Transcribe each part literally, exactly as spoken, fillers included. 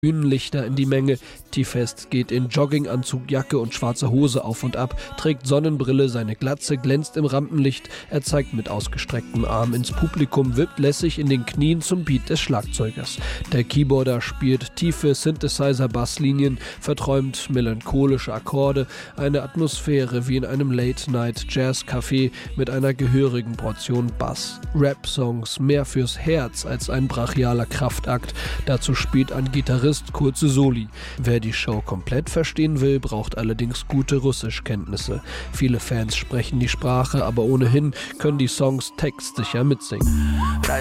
Bühnenlichter in die Menge. T-Fest geht in Jogginganzug, Jacke und schwarzer Hose auf und ab, trägt Sonnenbrille, seine Glatze glänzt im Rampenlicht. Er zeigt mit ausgestrecktem Arm ins Publikum, wippt lässig in den Knien zum Beat des Schlagzeugers. Der Keyboarder spielt tiefe Synthesizer-Basslinien, verträumt melancholische Akkorde, eine Atmosphäre wie in einem Late-Night-Jazz-Café mit einer gehörigen Portion Bass. Rap-Songs, mehr fürs Herz als ein brachialer Kraftakt. Dazu spielt ein Gitarrist kurze Soli. Wer die Show komplett verstehen will, braucht allerdings gute Russischkenntnisse. Viele Fans sprechen die Sprache, aber ohnehin können die Songs textsicher mitsingen.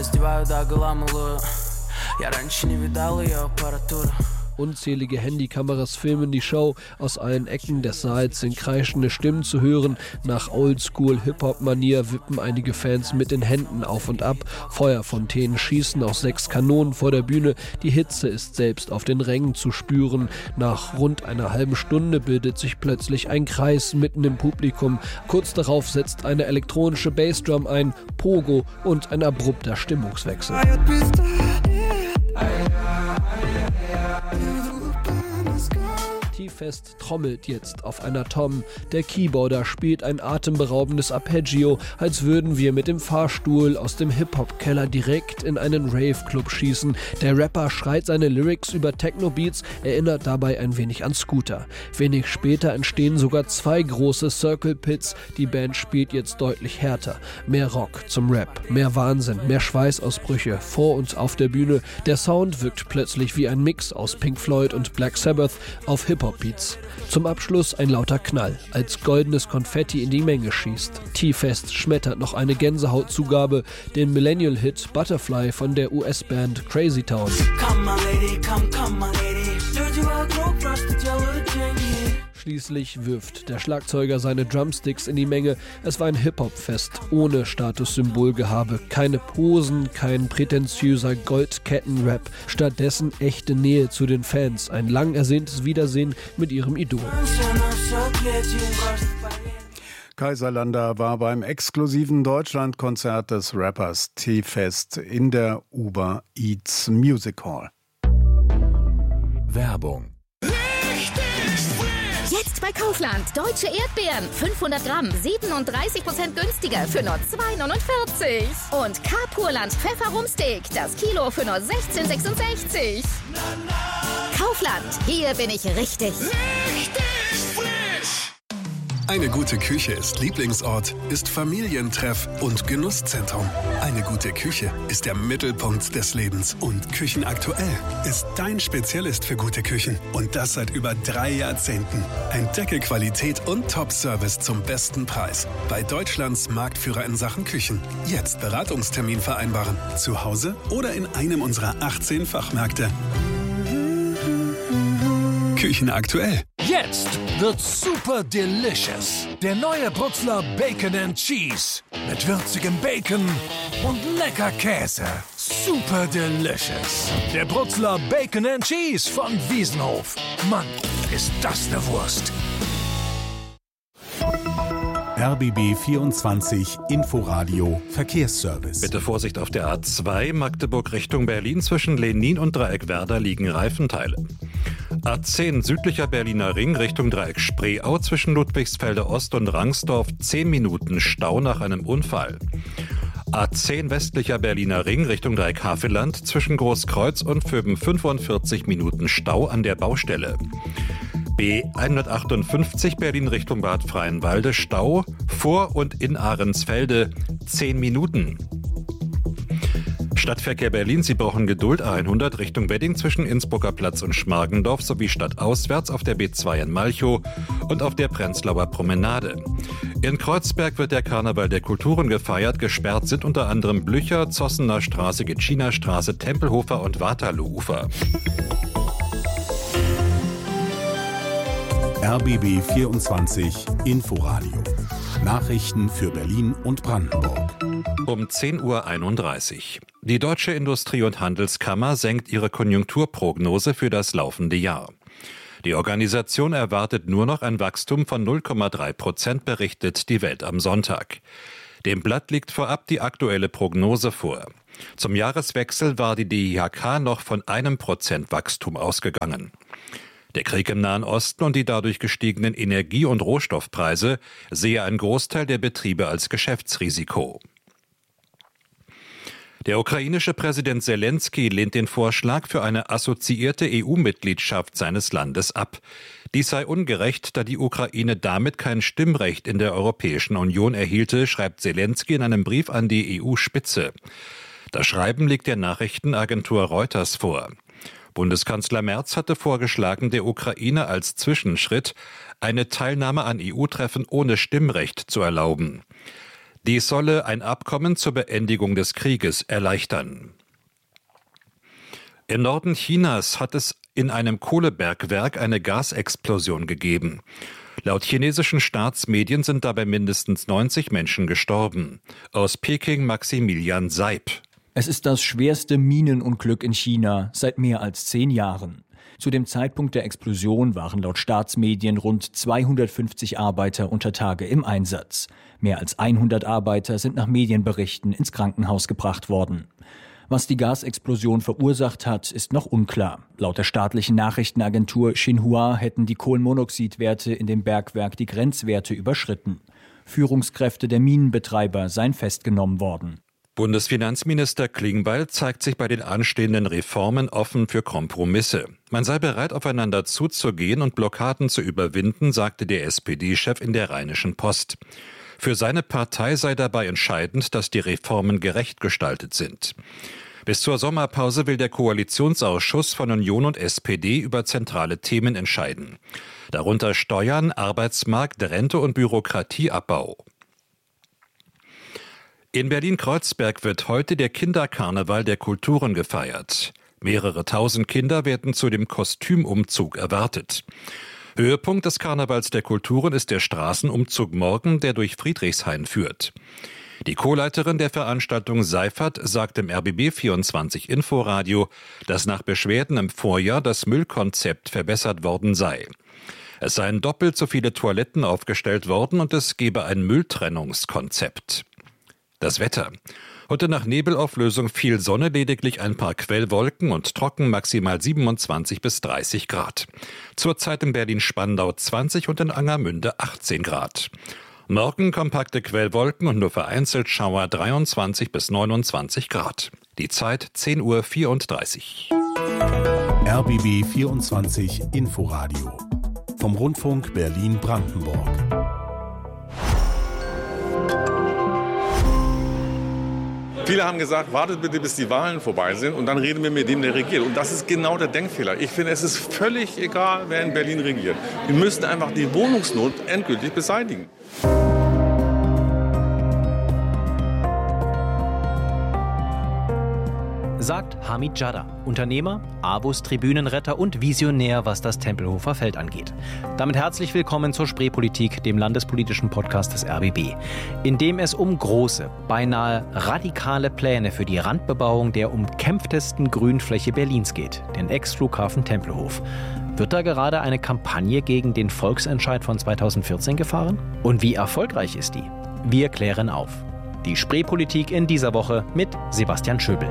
Unzählige Handykameras filmen die Show. Aus allen Ecken des Saals sind kreischende Stimmen zu hören. Nach Oldschool-Hip-Hop-Manier wippen einige Fans mit den Händen auf und ab. Feuerfontänen schießen aus sechs Kanonen vor der Bühne. Die Hitze ist selbst auf den Rängen zu spüren. Nach rund einer halben Stunde bildet sich plötzlich ein Kreis mitten im Publikum. Kurz darauf setzt eine elektronische Bassdrum ein, Pogo und ein abrupter Stimmungswechsel. T-Fest trommelt jetzt auf einer Tom. Der Keyboarder spielt ein atemberaubendes Arpeggio, als würden wir mit dem Fahrstuhl aus dem Hip-Hop-Keller direkt in einen Rave-Club schießen. Der Rapper schreit seine Lyrics über Techno-Beats, erinnert dabei ein wenig an Scooter. Wenig später entstehen sogar zwei große Circle-Pits. Die Band spielt jetzt deutlich härter. Mehr Rock zum Rap, mehr Wahnsinn, mehr Schweißausbrüche vor und auf der Bühne. Der Sound wirkt plötzlich wie ein Mix aus Pink Floyd und Black Sabbath auf Hip-Hop Beats. Zum Abschluss ein lauter Knall, als goldenes Konfetti in die Menge schießt. T-Fest schmettert noch eine Gänsehautzugabe, den Millennial-Hit Butterfly von der U S-Band Crazy Town. Schließlich wirft der Schlagzeuger seine Drumsticks in die Menge. Es war ein Hip-Hop-Fest ohne Statussymbolgehabe. Keine Posen, kein prätentiöser Goldketten-Rap. Stattdessen echte Nähe zu den Fans. Ein lang ersehntes Wiedersehen mit ihrem Idol. Kaiserlander war beim exklusiven Deutschlandkonzert des Rappers T-Fest in der Uber Eats Music Hall. Werbung. Jetzt bei Kaufland. Deutsche Erdbeeren. fünfhundert Gramm. siebenunddreißig Prozent günstiger für nur zwei neunundvierzig. Und K-Purland Pfefferumsteak. Das Kilo für nur sechzehn sechsundsechzig. Kaufland. Hier bin ich richtig. Richtig frisch. Eine gute Küche ist Lieblingsort, ist Familientreff und Genusszentrum. Eine gute Küche ist der Mittelpunkt des Lebens. Und Küchenaktuell ist dein Spezialist für gute Küchen. Und das seit über drei Jahrzehnten. Entdecke Qualität und Top-Service zum besten Preis. Bei Deutschlands Marktführer in Sachen Küchen. Jetzt Beratungstermin vereinbaren. Zu Hause oder in einem unserer achtzehn Fachmärkte. Küchenaktuell. Jetzt wird's super delicious. Der neue Brutzler Bacon and Cheese. Mit würzigem Bacon und lecker Käse. Super delicious. Der Brutzler Bacon and Cheese von Wiesenhof. Mann, ist das eine Wurst. R B B vierundzwanzig Inforadio Verkehrsservice. Bitte Vorsicht auf der A zwei, Magdeburg Richtung Berlin. Zwischen Lenin und Dreieck Werder liegen Reifenteile. A zehn südlicher Berliner Ring Richtung Dreieck Spreeau. Zwischen Ludwigsfelde Ost und Rangsdorf zehn Minuten Stau nach einem Unfall. A zehn westlicher Berliner Ring Richtung Dreieck Havelland. Zwischen Großkreuz und Vöben fünfundvierzig Minuten Stau an der Baustelle. B hundertachtundfünfzig Berlin Richtung Bad Freienwalde, Stau vor und in Ahrensfelde zehn Minuten. Stadtverkehr Berlin, Sie brauchen Geduld, A hundert Richtung Wedding zwischen Innsbrucker Platz und Schmargendorf sowie stadtauswärts auf der B zwei in Malchow und auf der Prenzlauer Promenade. In Kreuzberg wird der Karneval der Kulturen gefeiert. Gesperrt sind unter anderem Blücher, Zossener Straße, Gitschiner Straße, Tempelhofer und Waterlooufer. R B B vierundzwanzig Inforadio. Nachrichten für Berlin und Brandenburg. Um zehn Uhr einunddreißig. Die Deutsche Industrie- und Handelskammer senkt ihre Konjunkturprognose für das laufende Jahr. Die Organisation erwartet nur noch ein Wachstum von null Komma drei Prozent, berichtet die Welt am Sonntag. Dem Blatt liegt vorab die aktuelle Prognose vor. Zum Jahreswechsel war die D I H K noch von einem Prozent Wachstum ausgegangen. Der Krieg im Nahen Osten und die dadurch gestiegenen Energie- und Rohstoffpreise sehe einen Großteil der Betriebe als Geschäftsrisiko. Der ukrainische Präsident Selenskyj lehnt den Vorschlag für eine assoziierte E U-Mitgliedschaft seines Landes ab. Dies sei ungerecht, da die Ukraine damit kein Stimmrecht in der Europäischen Union erhielte, schreibt Selenskyj in einem Brief an die E U-Spitze. Das Schreiben liegt der Nachrichtenagentur Reuters vor. Bundeskanzler Merz hatte vorgeschlagen, der Ukraine als Zwischenschritt eine Teilnahme an E U-Treffen ohne Stimmrecht zu erlauben. Dies solle ein Abkommen zur Beendigung des Krieges erleichtern. Im Norden Chinas hat es in einem Kohlebergwerk eine Gasexplosion gegeben. Laut chinesischen Staatsmedien sind dabei mindestens neunzig Menschen gestorben. Aus Peking Maximilian Seib. Es ist das schwerste Minenunglück in China seit mehr als zehn Jahren. Zu dem Zeitpunkt der Explosion waren laut Staatsmedien rund zweihundertfünfzig Arbeiter unter Tage im Einsatz. Mehr als hundert Arbeiter sind nach Medienberichten ins Krankenhaus gebracht worden. Was die Gasexplosion verursacht hat, ist noch unklar. Laut der staatlichen Nachrichtenagentur Xinhua hätten die Kohlenmonoxidwerte in dem Bergwerk die Grenzwerte überschritten. Führungskräfte der Minenbetreiber seien festgenommen worden. Bundesfinanzminister Klingbeil zeigt sich bei den anstehenden Reformen offen für Kompromisse. Man sei bereit, aufeinander zuzugehen und Blockaden zu überwinden, sagte der S P D-Chef in der Rheinischen Post. Für seine Partei sei dabei entscheidend, dass die Reformen gerecht gestaltet sind. Bis zur Sommerpause will der Koalitionsausschuss von Union und S P D über zentrale Themen entscheiden. Darunter Steuern, Arbeitsmarkt, Rente und Bürokratieabbau. In Berlin-Kreuzberg wird heute der Kinderkarneval der Kulturen gefeiert. Mehrere tausend Kinder werden zu dem Kostümumzug erwartet. Höhepunkt des Karnevals der Kulturen ist der Straßenumzug morgen, der durch Friedrichshain führt. Die Co-Leiterin der Veranstaltung Seifert sagt im R B B vierundzwanzig Inforadio, dass nach Beschwerden im Vorjahr das Müllkonzept verbessert worden sei. Es seien doppelt so viele Toiletten aufgestellt worden und es gebe ein Mülltrennungskonzept. Das Wetter. Heute nach Nebelauflösung viel Sonne, lediglich ein paar Quellwolken und trocken, maximal siebenundzwanzig bis dreißig Grad. Zurzeit in Berlin-Spandau zwanzig und in Angermünde achtzehn Grad. Morgen kompakte Quellwolken und nur vereinzelt Schauer dreiundzwanzig bis neunundzwanzig Grad. Die Zeit zehn Uhr vierunddreißig. R B B vierundzwanzig Inforadio vom Rundfunk Berlin-Brandenburg. Viele haben gesagt, wartet bitte, bis die Wahlen vorbei sind und dann reden wir mit dem, der regiert. Und das ist genau der Denkfehler. Ich finde, es ist völlig egal, wer in Berlin regiert. Wir müssen einfach die Wohnungsnot endgültig beseitigen. Sagt Hamid Jada, Unternehmer, Avus Tribünenretter und Visionär, was das Tempelhofer Feld angeht. Damit herzlich willkommen zur Spreepolitik, dem landespolitischen Podcast des R B B, in dem es um große, beinahe radikale Pläne für die Randbebauung der umkämpftesten Grünfläche Berlins geht, den Ex-Flughafen Tempelhof. Wird da gerade eine Kampagne gegen den Volksentscheid von zweitausendvierzehn gefahren? Und wie erfolgreich ist die? Wir klären auf. Die Spreepolitik in dieser Woche mit Sebastian Schöbel.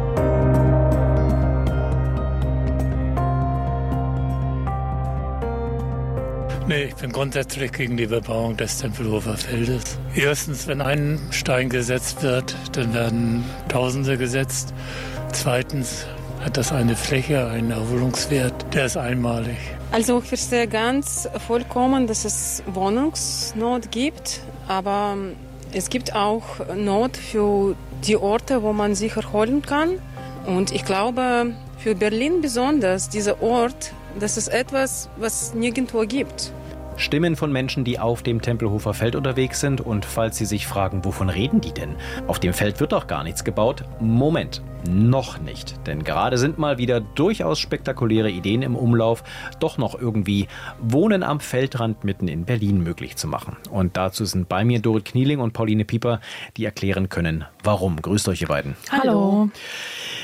Nee, ich bin grundsätzlich gegen die Bebauung des Tempelhofer Feldes. Erstens, wenn ein Stein gesetzt wird, dann werden Tausende gesetzt. Zweitens hat das eine Fläche, einen Erholungswert, der ist einmalig. Also ich verstehe ganz vollkommen, dass es Wohnungsnot gibt, aber es gibt auch Not für die Orte, wo man sich erholen kann. Und ich glaube, für Berlin besonders, dieser Ort, das ist etwas, was nirgendwo gibt. Stimmen von Menschen, die auf dem Tempelhofer Feld unterwegs sind. Und falls Sie sich fragen, wovon reden die denn? Auf dem Feld wird doch gar nichts gebaut. Moment, noch nicht. Denn gerade sind mal wieder durchaus spektakuläre Ideen im Umlauf, doch noch irgendwie Wohnen am Feldrand mitten in Berlin möglich zu machen. Und dazu sind bei mir Dorit Knieling und Pauline Pieper, die erklären können, warum. Grüßt euch, ihr beiden. Hallo.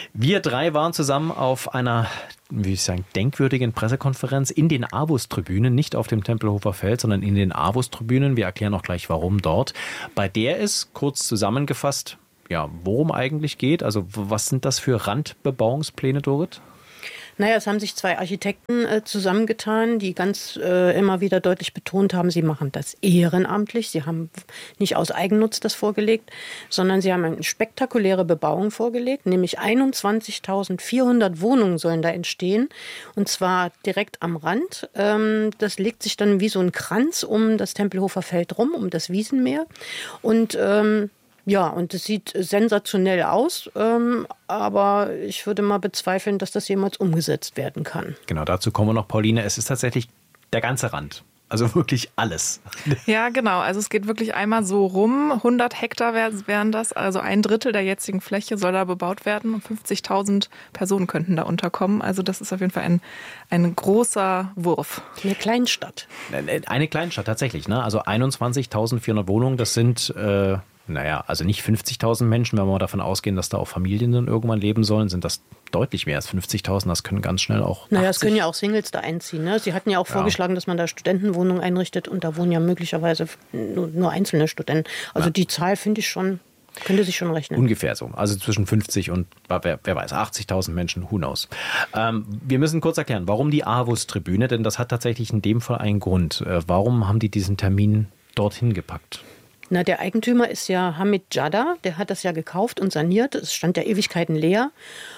Wir drei waren zusammen auf einer, wie ich sagen, denkwürdigen Pressekonferenz in den AWUS-Tribünen, nicht auf dem Tempelhofer Feld, sondern in den AWUS-Tribünen. Wir erklären auch gleich, warum dort. Bei der es, kurz zusammengefasst, ja, worum eigentlich geht. Also was sind das für Randbebauungspläne, Dorit? Naja, es haben sich zwei Architekten äh, zusammengetan, die ganz äh, immer wieder deutlich betont haben, sie machen das ehrenamtlich. Sie haben nicht aus Eigennutz das vorgelegt, sondern sie haben eine spektakuläre Bebauung vorgelegt, nämlich einundzwanzigtausendvierhundert Wohnungen sollen da entstehen, und zwar direkt am Rand. Ähm, das legt sich dann wie so ein Kranz um das Tempelhofer Feld rum, um das Wiesenmeer, und ähm, ja, und es sieht sensationell aus, ähm, aber ich würde mal bezweifeln, dass das jemals umgesetzt werden kann. Genau, dazu kommen wir noch, Pauline. Es ist tatsächlich der ganze Rand. Also wirklich alles. Ja, genau. Also es geht wirklich einmal so rum. hundert Hektar wären das, also ein Drittel der jetzigen Fläche soll da bebaut werden. Und fünfzigtausend Personen könnten da unterkommen. Also das ist auf jeden Fall ein, ein großer Wurf. Eine Kleinstadt. Eine Kleinstadt, tatsächlich. Ne? Also einundzwanzigtausendvierhundert Wohnungen, das sind... Äh Naja, also nicht fünfzigtausend Menschen, wenn wir mal davon ausgehen, dass da auch Familien dann irgendwann leben sollen, sind das deutlich mehr als fünfzigtausend. Das können ganz schnell auch Naja, es können ja auch Singles da einziehen. Ne? Sie hatten ja auch ja. vorgeschlagen, dass man da Studentenwohnungen einrichtet, und da wohnen ja möglicherweise nur, nur einzelne Studenten. Also ja. die Zahl finde ich schon, könnte sich schon rechnen. Ungefähr so. Also zwischen fünfzig und, wer, wer weiß, achtzigtausend Menschen, who knows. Ähm, wir müssen kurz erklären, warum die AWUS-Tribüne, denn das hat tatsächlich in dem Fall einen Grund. Äh, warum haben die diesen Termin dorthin gepackt? Na, der Eigentümer ist ja Hamid Jada, der hat das ja gekauft und saniert. Es stand ja Ewigkeiten leer.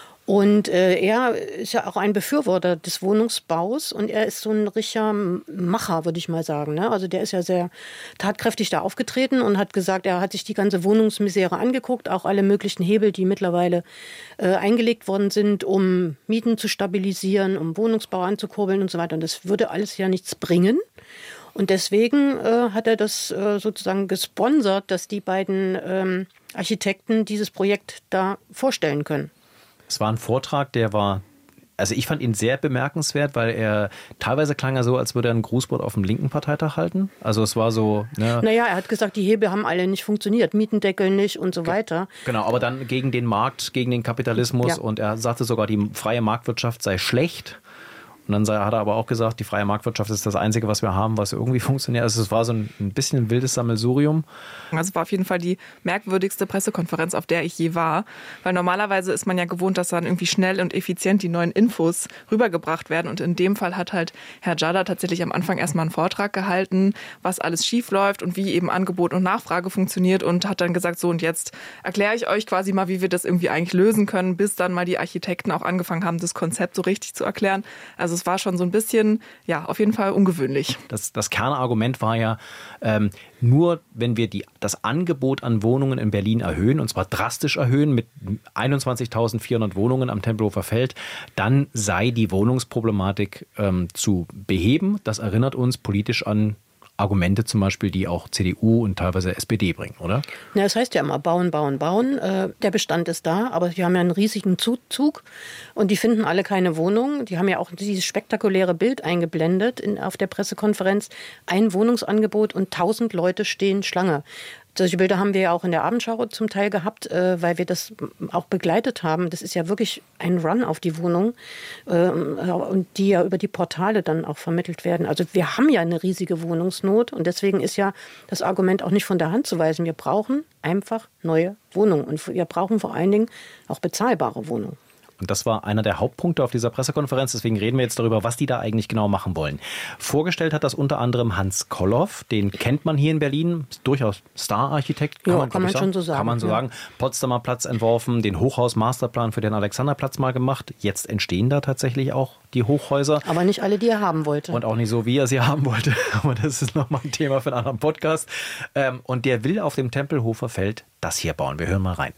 Und äh, er ist ja auch ein Befürworter des Wohnungsbaus, und er ist so ein richtiger Macher, würde ich mal sagen. Ne? Also der ist ja sehr tatkräftig da aufgetreten und hat gesagt, er hat sich die ganze Wohnungsmisere angeguckt, auch alle möglichen Hebel, die mittlerweile äh, eingelegt worden sind, um Mieten zu stabilisieren, um Wohnungsbau anzukurbeln und so weiter. Und das würde alles ja nichts bringen. Und deswegen äh, hat er das äh, sozusagen gesponsert, dass die beiden ähm, Architekten dieses Projekt da vorstellen können. Es war ein Vortrag, der war, also ich fand ihn sehr bemerkenswert, weil er, teilweise klang er so, als würde er ein Grußwort auf dem linken Parteitag halten. Also es war so... Ne, naja, er hat gesagt, die Hebel haben alle nicht funktioniert, Mietendeckel nicht und so weiter. Genau, aber dann gegen den Markt, gegen den Kapitalismus, ja. Und er sagte sogar, die freie Marktwirtschaft sei schlecht. Und dann hat er aber auch gesagt, die freie Marktwirtschaft ist das Einzige, was wir haben, was irgendwie funktioniert. Also es war so ein, ein bisschen ein wildes Sammelsurium. Also es war auf jeden Fall die merkwürdigste Pressekonferenz, auf der ich je war. Weil normalerweise ist man ja gewohnt, dass dann irgendwie schnell und effizient die neuen Infos rübergebracht werden. Und in dem Fall hat halt Herr Jada tatsächlich am Anfang erstmal einen Vortrag gehalten, was alles schief läuft und wie eben Angebot und Nachfrage funktioniert. Und hat dann gesagt, so, und jetzt erkläre ich euch quasi mal, wie wir das irgendwie eigentlich lösen können, bis dann mal die Architekten auch angefangen haben, das Konzept so richtig zu erklären. Also es war schon so ein bisschen, ja, auf jeden Fall ungewöhnlich. Das, das Kernargument war ja, ähm, nur wenn wir die, das Angebot an Wohnungen in Berlin erhöhen, und zwar drastisch erhöhen mit einundzwanzigtausendvierhundert Wohnungen am Tempelhofer Feld, dann sei die Wohnungsproblematik ähm, zu beheben. Das erinnert uns politisch an Argumente zum Beispiel, die auch C D U und teilweise S P D bringen, oder? Ja, das heißt ja immer bauen, bauen, bauen. Äh, der Bestand ist da, aber wir haben ja einen riesigen Zuzug und die finden alle keine Wohnung. Die haben ja auch dieses spektakuläre Bild eingeblendet in, auf der Pressekonferenz. Ein Wohnungsangebot und tausend Leute stehen Schlange. Solche Bilder haben wir ja auch in der Abendschau zum Teil gehabt, äh, weil wir das auch begleitet haben. Das ist ja wirklich ein Run auf die Wohnung, äh, und die ja über die Portale dann auch vermittelt werden. Also wir haben ja eine riesige Wohnungsnot, und deswegen ist ja das Argument auch nicht von der Hand zu weisen. Wir brauchen einfach neue Wohnungen, und wir brauchen vor allen Dingen auch bezahlbare Wohnungen. Und das war einer der Hauptpunkte auf dieser Pressekonferenz. Deswegen reden wir jetzt darüber, was die da eigentlich genau machen wollen. Vorgestellt hat das unter anderem Hans Kolloff. Den kennt man hier in Berlin. Ist durchaus Star-Architekt. Kann ja, man, kann man schon so sagen. Kann man so ja. sagen. Potsdamer Platz entworfen, den Hochhaus-Masterplan für den Alexanderplatz mal gemacht. Jetzt entstehen da tatsächlich auch die Hochhäuser. Aber nicht alle, die er haben wollte. Und auch nicht so, wie er sie haben wollte. Aber das ist nochmal ein Thema für einen anderen Podcast. Und der will auf dem Tempelhofer Feld das hier bauen. Wir hören mal rein.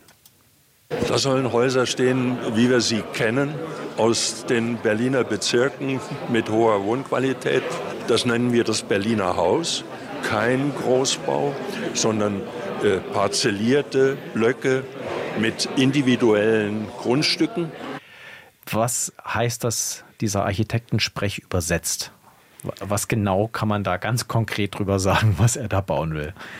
Da sollen Häuser stehen, wie wir sie kennen, aus den Berliner Bezirken mit hoher Wohnqualität. Das nennen wir das Berliner Haus. Kein Großbau, sondern äh, parzellierte Blöcke mit individuellen Grundstücken. Was heißt das, dieser Architektensprech übersetzt? Was genau kann man da ganz konkret drüber sagen, was er da bauen will?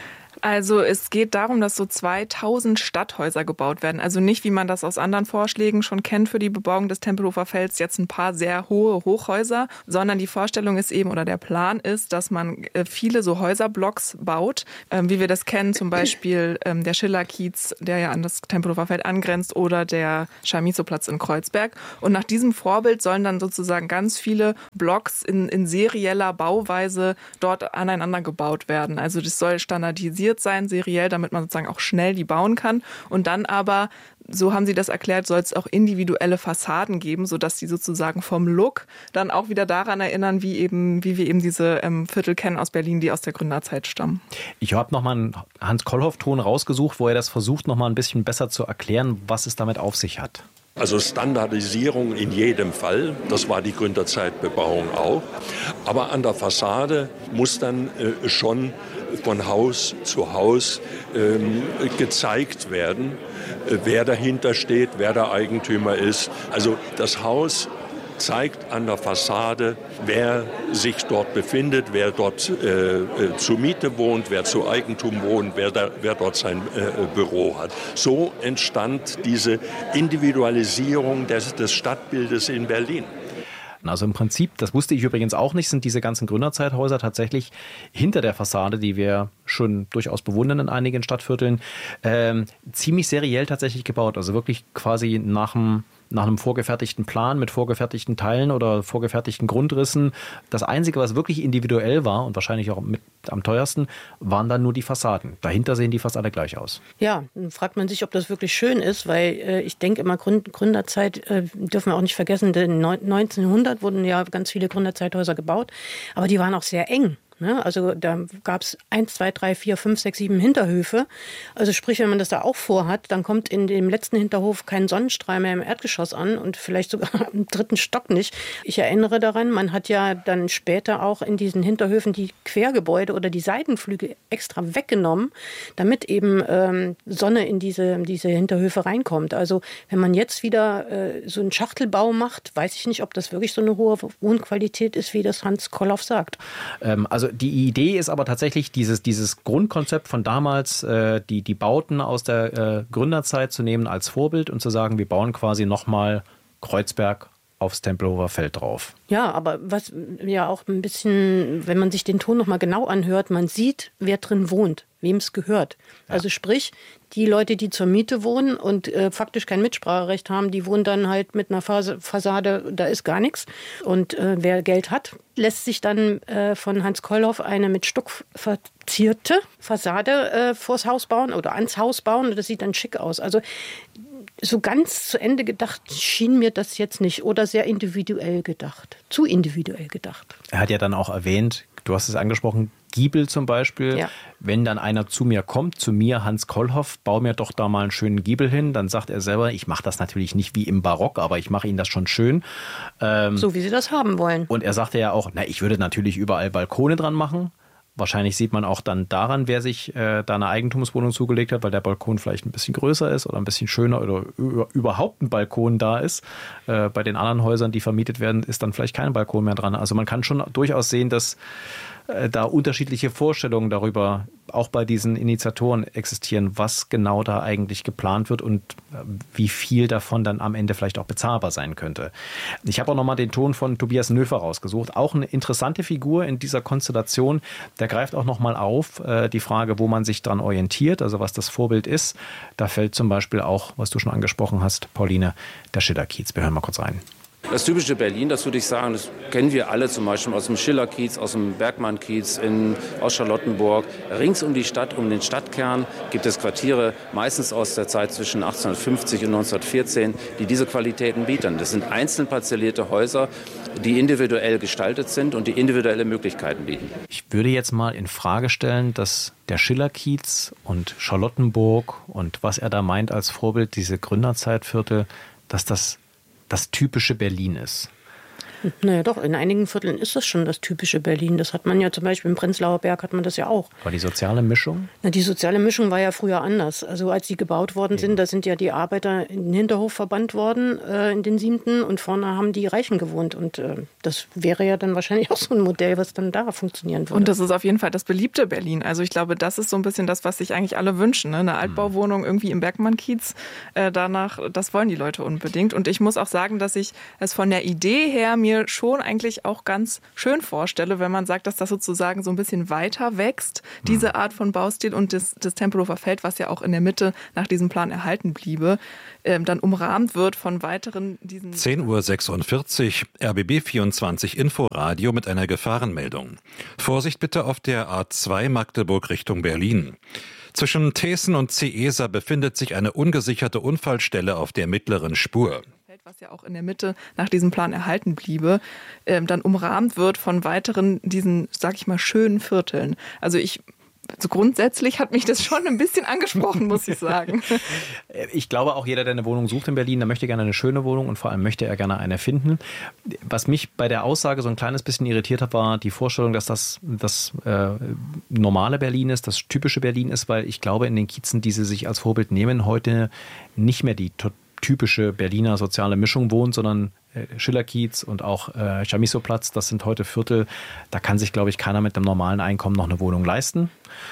Also es geht darum, dass so zweitausend Stadthäuser gebaut werden. Also nicht, wie man das aus anderen Vorschlägen schon kennt für die Bebauung des Tempelhofer Felds, jetzt ein paar sehr hohe Hochhäuser, sondern die Vorstellung ist eben, oder der Plan ist, dass man viele so Häuserblocks baut, wie wir das kennen, zum Beispiel der Schillerkiez, der ja an das Tempelhofer Feld angrenzt, oder der Chamizo-Platz in Kreuzberg. Und nach diesem Vorbild sollen dann sozusagen ganz viele Blocks in, in serieller Bauweise dort aneinander gebaut werden. Also das soll standardisiert sein, seriell, damit man sozusagen auch schnell die bauen kann. Und dann aber, so haben sie das erklärt, soll es auch individuelle Fassaden geben, sodass sie sozusagen vom Look dann auch wieder daran erinnern, wie eben, wie wir eben diese ähm, Viertel kennen aus Berlin, die aus der Gründerzeit stammen. Ich habe nochmal einen Hans-Kollhoff-Ton rausgesucht, wo er das versucht, nochmal ein bisschen besser zu erklären, was es damit auf sich hat. Also Standardisierung in jedem Fall, das war die Gründerzeitbebauung auch. Aber an der Fassade muss dann äh, schon von Haus zu Haus ähm, gezeigt werden, äh, wer dahinter steht, wer der Eigentümer ist. Also das Haus zeigt an der Fassade, wer sich dort befindet, wer dort äh, äh, zur Miete wohnt, wer zu Eigentum wohnt, wer, da, wer dort sein äh, Büro hat. So entstand diese Individualisierung des, des Stadtbildes in Berlin. Also im Prinzip, das wusste ich übrigens auch nicht, sind diese ganzen Gründerzeithäuser tatsächlich hinter der Fassade, die wir schon durchaus bewundern in einigen Stadtvierteln, ähm, ziemlich seriell tatsächlich gebaut. Also wirklich quasi nach dem nach einem vorgefertigten Plan mit vorgefertigten Teilen oder vorgefertigten Grundrissen. Das Einzige, was wirklich individuell war und wahrscheinlich auch mit am teuersten, waren dann nur die Fassaden. Dahinter sehen die fast alle gleich aus. Ja, dann fragt man sich, ob das wirklich schön ist, weil äh, ich denke immer, Gründ- Gründerzeit äh, dürfen wir auch nicht vergessen, denn neunzehnhundert wurden ja ganz viele Gründerzeithäuser gebaut, aber die waren auch sehr eng. Also da gab es eins, zwei, drei, vier, fünf, sechs, sieben Hinterhöfe. Also sprich, wenn man das da auch vorhat, dann kommt in dem letzten Hinterhof kein Sonnenstrahl mehr im Erdgeschoss an und vielleicht sogar im dritten Stock nicht. Ich erinnere daran, man hat ja dann später auch in diesen Hinterhöfen die Quergebäude oder die Seitenflügel extra weggenommen, damit eben ähm, Sonne in diese, diese Hinterhöfe reinkommt. Also wenn man jetzt wieder äh, so einen Schachtelbau macht, weiß ich nicht, ob das wirklich so eine hohe Wohnqualität ist, wie das Hans Kollhoff sagt. Ähm, also die Idee ist aber tatsächlich dieses, dieses Grundkonzept von damals, äh, die, die Bauten aus der äh, Gründerzeit zu nehmen als Vorbild und zu sagen, wir bauen quasi nochmal Kreuzberg aufs Tempelhofer Feld drauf. Ja, aber was ja auch ein bisschen, wenn man sich den Ton nochmal genau anhört, man sieht, wer drin wohnt, wem es gehört. Ja. Also sprich, die Leute, die zur Miete wohnen und äh, faktisch kein Mitspracherecht haben, die wohnen dann halt mit einer Fassade, da ist gar nichts. Und äh, wer Geld hat, lässt sich dann äh, von Hans Kollhoff eine mit Stuck verzierte Fassade äh, vors Haus bauen oder ans Haus bauen. Und das sieht dann schick aus. Also so ganz zu Ende gedacht schien mir das jetzt nicht oder sehr individuell gedacht, zu individuell gedacht. Er hat ja dann auch erwähnt, du hast es angesprochen, Giebel zum Beispiel, ja. Wenn dann einer zu mir kommt, zu mir, Hans Kollhoff, bau mir doch da mal einen schönen Giebel hin, dann sagt er selber, ich mache das natürlich nicht wie im Barock, aber ich mache Ihnen das schon schön. Ähm, so wie Sie das haben wollen. Und er sagte ja auch, na, ich würde natürlich überall Balkone dran machen. Wahrscheinlich sieht man auch dann daran, wer sich äh, da eine Eigentumswohnung zugelegt hat, weil der Balkon vielleicht ein bisschen größer ist oder ein bisschen schöner oder über, überhaupt ein Balkon da ist. Äh, bei den anderen Häusern, die vermietet werden, ist dann vielleicht kein Balkon mehr dran. Also man kann schon durchaus sehen, dass äh, da unterschiedliche Vorstellungen darüber auch bei diesen Initiatoren existieren, was genau da eigentlich geplant wird und äh, wie viel davon dann am Ende vielleicht auch bezahlbar sein könnte. Ich habe auch nochmal den Ton von Tobias Nöfer rausgesucht. Auch eine interessante Figur in dieser Konstellation. Der greift auch nochmal auf äh, die Frage, wo man sich dran orientiert, also was das Vorbild ist. Da fällt zum Beispiel auch, was du schon angesprochen hast, Pauline, der Schillerkiez. Wir hören mal kurz rein. Das typische Berlin, das würde ich sagen, das kennen wir alle zum Beispiel aus dem Schillerkiez, aus dem Bergmannkiez, in, aus Charlottenburg. Rings um die Stadt, um den Stadtkern gibt es Quartiere, meistens aus der Zeit zwischen achtzehnhundertfünfzig und neunzehnhundertvierzehn, die diese Qualitäten bieten. Das sind einzeln parzellierte Häuser, die individuell gestaltet sind und die individuelle Möglichkeiten bieten. Ich würde jetzt mal in Frage stellen, dass der Schillerkiez und Charlottenburg und was er da meint als Vorbild, diese Gründerzeitviertel, dass das das typische Berlin ist. Naja doch, in einigen Vierteln ist das schon das typische Berlin. Das hat man ja zum Beispiel im Prenzlauer Berg hat man das ja auch. War die soziale Mischung? Na, die soziale Mischung war ja früher anders. Also als die gebaut worden sind, da sind ja die Arbeiter in den Hinterhof verbannt worden, äh, in den siebten, und vorne haben die Reichen gewohnt. Und äh, das wäre ja dann wahrscheinlich auch so ein Modell, was dann da funktionieren würde. Und das ist auf jeden Fall das beliebte Berlin. Also ich glaube, das ist so ein bisschen das, was sich eigentlich alle wünschen. Ne? Eine Altbauwohnung irgendwie im Bergmann-Kiez, äh, danach, das wollen die Leute unbedingt. Und ich muss auch sagen, dass ich es von der Idee her mir schon eigentlich auch ganz schön vorstelle, wenn man sagt, dass das sozusagen so ein bisschen weiter wächst, diese Art von Baustil, und das, das Tempelhofer Feld, was ja auch in der Mitte nach diesem Plan erhalten bliebe, ähm, dann umrahmt wird von weiteren diesen... zehn Uhr sechsundvierzig, R B B vierundzwanzig Inforadio mit einer Gefahrenmeldung. Vorsicht bitte auf der A zwei Magdeburg Richtung Berlin. Zwischen Thesen und Ciesa befindet sich eine ungesicherte Unfallstelle auf der mittleren Spur. Was ja auch in der Mitte nach diesem Plan erhalten bliebe, ähm, dann umrahmt wird von weiteren diesen, sag ich mal, schönen Vierteln. Also ich, also grundsätzlich hat mich das schon ein bisschen angesprochen, muss ich sagen. Ich glaube auch, jeder, der eine Wohnung sucht in Berlin, der möchte gerne eine schöne Wohnung und vor allem möchte er gerne eine finden. Was mich bei der Aussage so ein kleines bisschen irritiert hat, war die Vorstellung, dass das das äh, normale Berlin ist, das typische Berlin ist, weil ich glaube, in den Kiezen, die sie sich als Vorbild nehmen, heute nicht mehr die typische Berliner soziale Mischung wohnt, sondern äh, Schillerkiez und auch äh, Chamisso-Platz, das sind heute Viertel, da kann sich, glaube ich, keiner mit einem normalen Einkommen noch eine Wohnung leisten,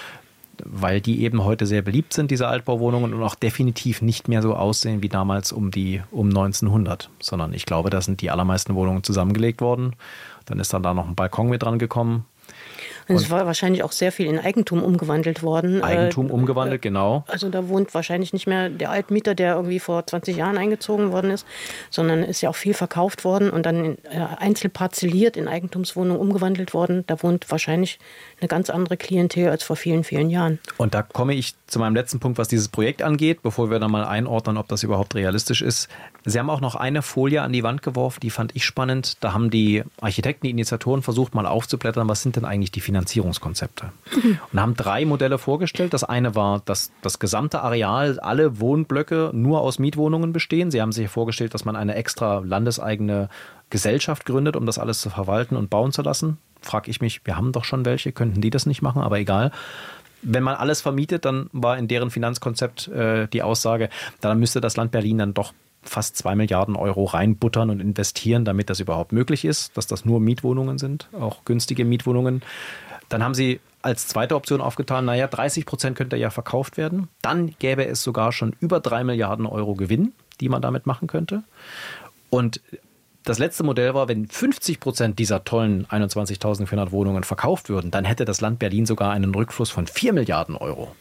weil die eben heute sehr beliebt sind, diese Altbauwohnungen, und auch definitiv nicht mehr so aussehen wie damals um die um neunzehnhundert, sondern ich glaube, da sind die allermeisten Wohnungen zusammengelegt worden. Dann ist dann da noch ein Balkon mit dran gekommen. Und es war wahrscheinlich auch sehr viel in Eigentum umgewandelt worden. Eigentum äh, umgewandelt, genau. Also da wohnt wahrscheinlich nicht mehr der Altmieter, der irgendwie vor zwanzig Jahren eingezogen worden ist, sondern ist ja auch viel verkauft worden und dann in, äh, einzelparzelliert in Eigentumswohnungen umgewandelt worden. Da wohnt wahrscheinlich eine ganz andere Klientel als vor vielen, vielen Jahren. Und da komme ich zu meinem letzten Punkt, was dieses Projekt angeht, bevor wir dann mal einordnen, ob das überhaupt realistisch ist. Sie haben auch noch eine Folie an die Wand geworfen, die fand ich spannend. Da haben die Architekten, die Initiatoren versucht, mal aufzublättern, was sind denn eigentlich die Finanzierungskonzepte? Mhm. Und haben drei Modelle vorgestellt. Das eine war, dass das gesamte Areal, alle Wohnblöcke nur aus Mietwohnungen bestehen. Sie haben sich vorgestellt, dass man eine extra landeseigene Gesellschaft gründet, um das alles zu verwalten und bauen zu lassen. Frage ich mich, wir haben doch schon welche, könnten die das nicht machen, aber egal. Wenn man alles vermietet, dann war in deren Finanzkonzept äh, die Aussage, dann müsste das Land Berlin dann doch fast zwei Milliarden Euro reinbuttern und investieren, damit das überhaupt möglich ist, dass das nur Mietwohnungen sind, auch günstige Mietwohnungen. Dann haben sie als zweite Option aufgetan, naja, dreißig Prozent könnte ja verkauft werden. Dann gäbe es sogar schon über drei Milliarden Euro Gewinn, die man damit machen könnte. Und das letzte Modell war, wenn fünfzig Prozent dieser tollen einundzwanzigtausendvierhundert Wohnungen verkauft würden, dann hätte das Land Berlin sogar einen Rückfluss von vier Milliarden Euro.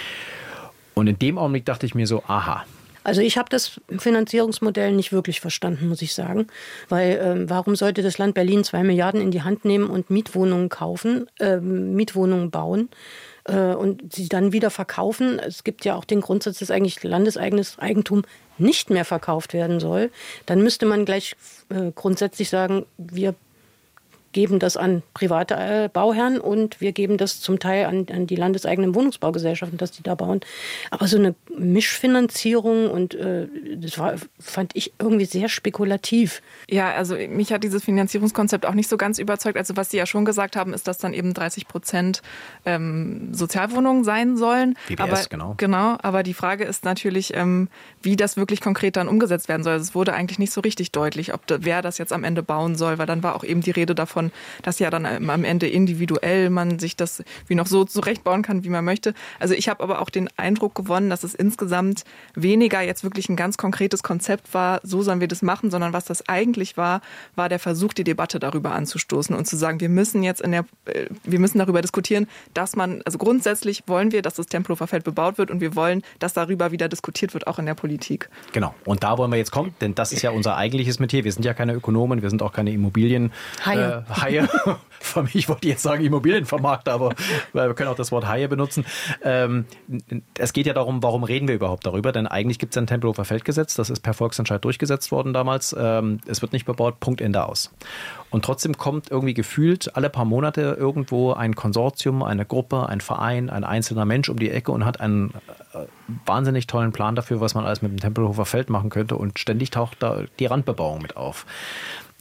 Und in dem Augenblick dachte ich mir so, aha. Also ich habe das Finanzierungsmodell nicht wirklich verstanden, muss ich sagen. Weil ähm, warum sollte das Land Berlin zwei Milliarden in die Hand nehmen und Mietwohnungen kaufen, äh, Mietwohnungen bauen äh, und sie dann wieder verkaufen? Es gibt ja auch den Grundsatz, dass eigentlich landeseigenes Eigentum nicht mehr verkauft werden soll. Dann müsste man gleich äh, grundsätzlich sagen, wir geben das an private äh, Bauherren und wir geben das zum Teil an, an die landeseigenen Wohnungsbaugesellschaften, dass die da bauen. Aber so eine Mischfinanzierung, und äh, das war, fand ich irgendwie sehr spekulativ. Ja, also mich hat dieses Finanzierungskonzept auch nicht so ganz überzeugt. Also was Sie ja schon gesagt haben, ist, dass dann eben dreißig Prozent ähm, Sozialwohnungen sein sollen. B B S, aber, genau. Genau, aber die Frage ist natürlich, ähm, wie das wirklich konkret dann umgesetzt werden soll. Also es wurde eigentlich nicht so richtig deutlich, ob da, wer das jetzt am Ende bauen soll, weil dann war auch eben die Rede davon, dass ja dann am Ende individuell man sich das wie noch so zurechtbauen kann, wie man möchte. Also ich habe aber auch den Eindruck gewonnen, dass es insgesamt weniger jetzt wirklich ein ganz konkretes Konzept war, so sollen wir das machen, sondern was das eigentlich war, war der Versuch, die Debatte darüber anzustoßen und zu sagen, wir müssen jetzt in der, wir müssen darüber diskutieren, dass man, also grundsätzlich wollen wir, dass das Tempelhofer Feld bebaut wird und wir wollen, dass darüber wieder diskutiert wird, auch in der Politik. Genau. Und da wollen wir jetzt kommen, denn das ist ja unser eigentliches Metier. Wir sind ja keine Ökonomen, wir sind auch keine Immobilien Haie. Äh, Haie. Für mich wollte ich jetzt sagen Immobilienvermarkter, aber wir können auch das Wort Haie benutzen. Ähm, es geht ja darum, warum reden wir überhaupt darüber? Denn eigentlich gibt es ein Tempelhofer Feldgesetz, das ist per Volksentscheid durchgesetzt worden damals. Ähm, es wird nicht bebaut, Punkt, Ende, aus. Und trotzdem kommt irgendwie gefühlt alle paar Monate irgendwo ein Konsortium, eine Gruppe, ein Verein, ein einzelner Mensch um die Ecke und hat einen äh, wahnsinnig tollen Plan dafür, was man alles mit dem Tempelhofer Feld machen könnte, und ständig taucht da die Randbebauung mit auf.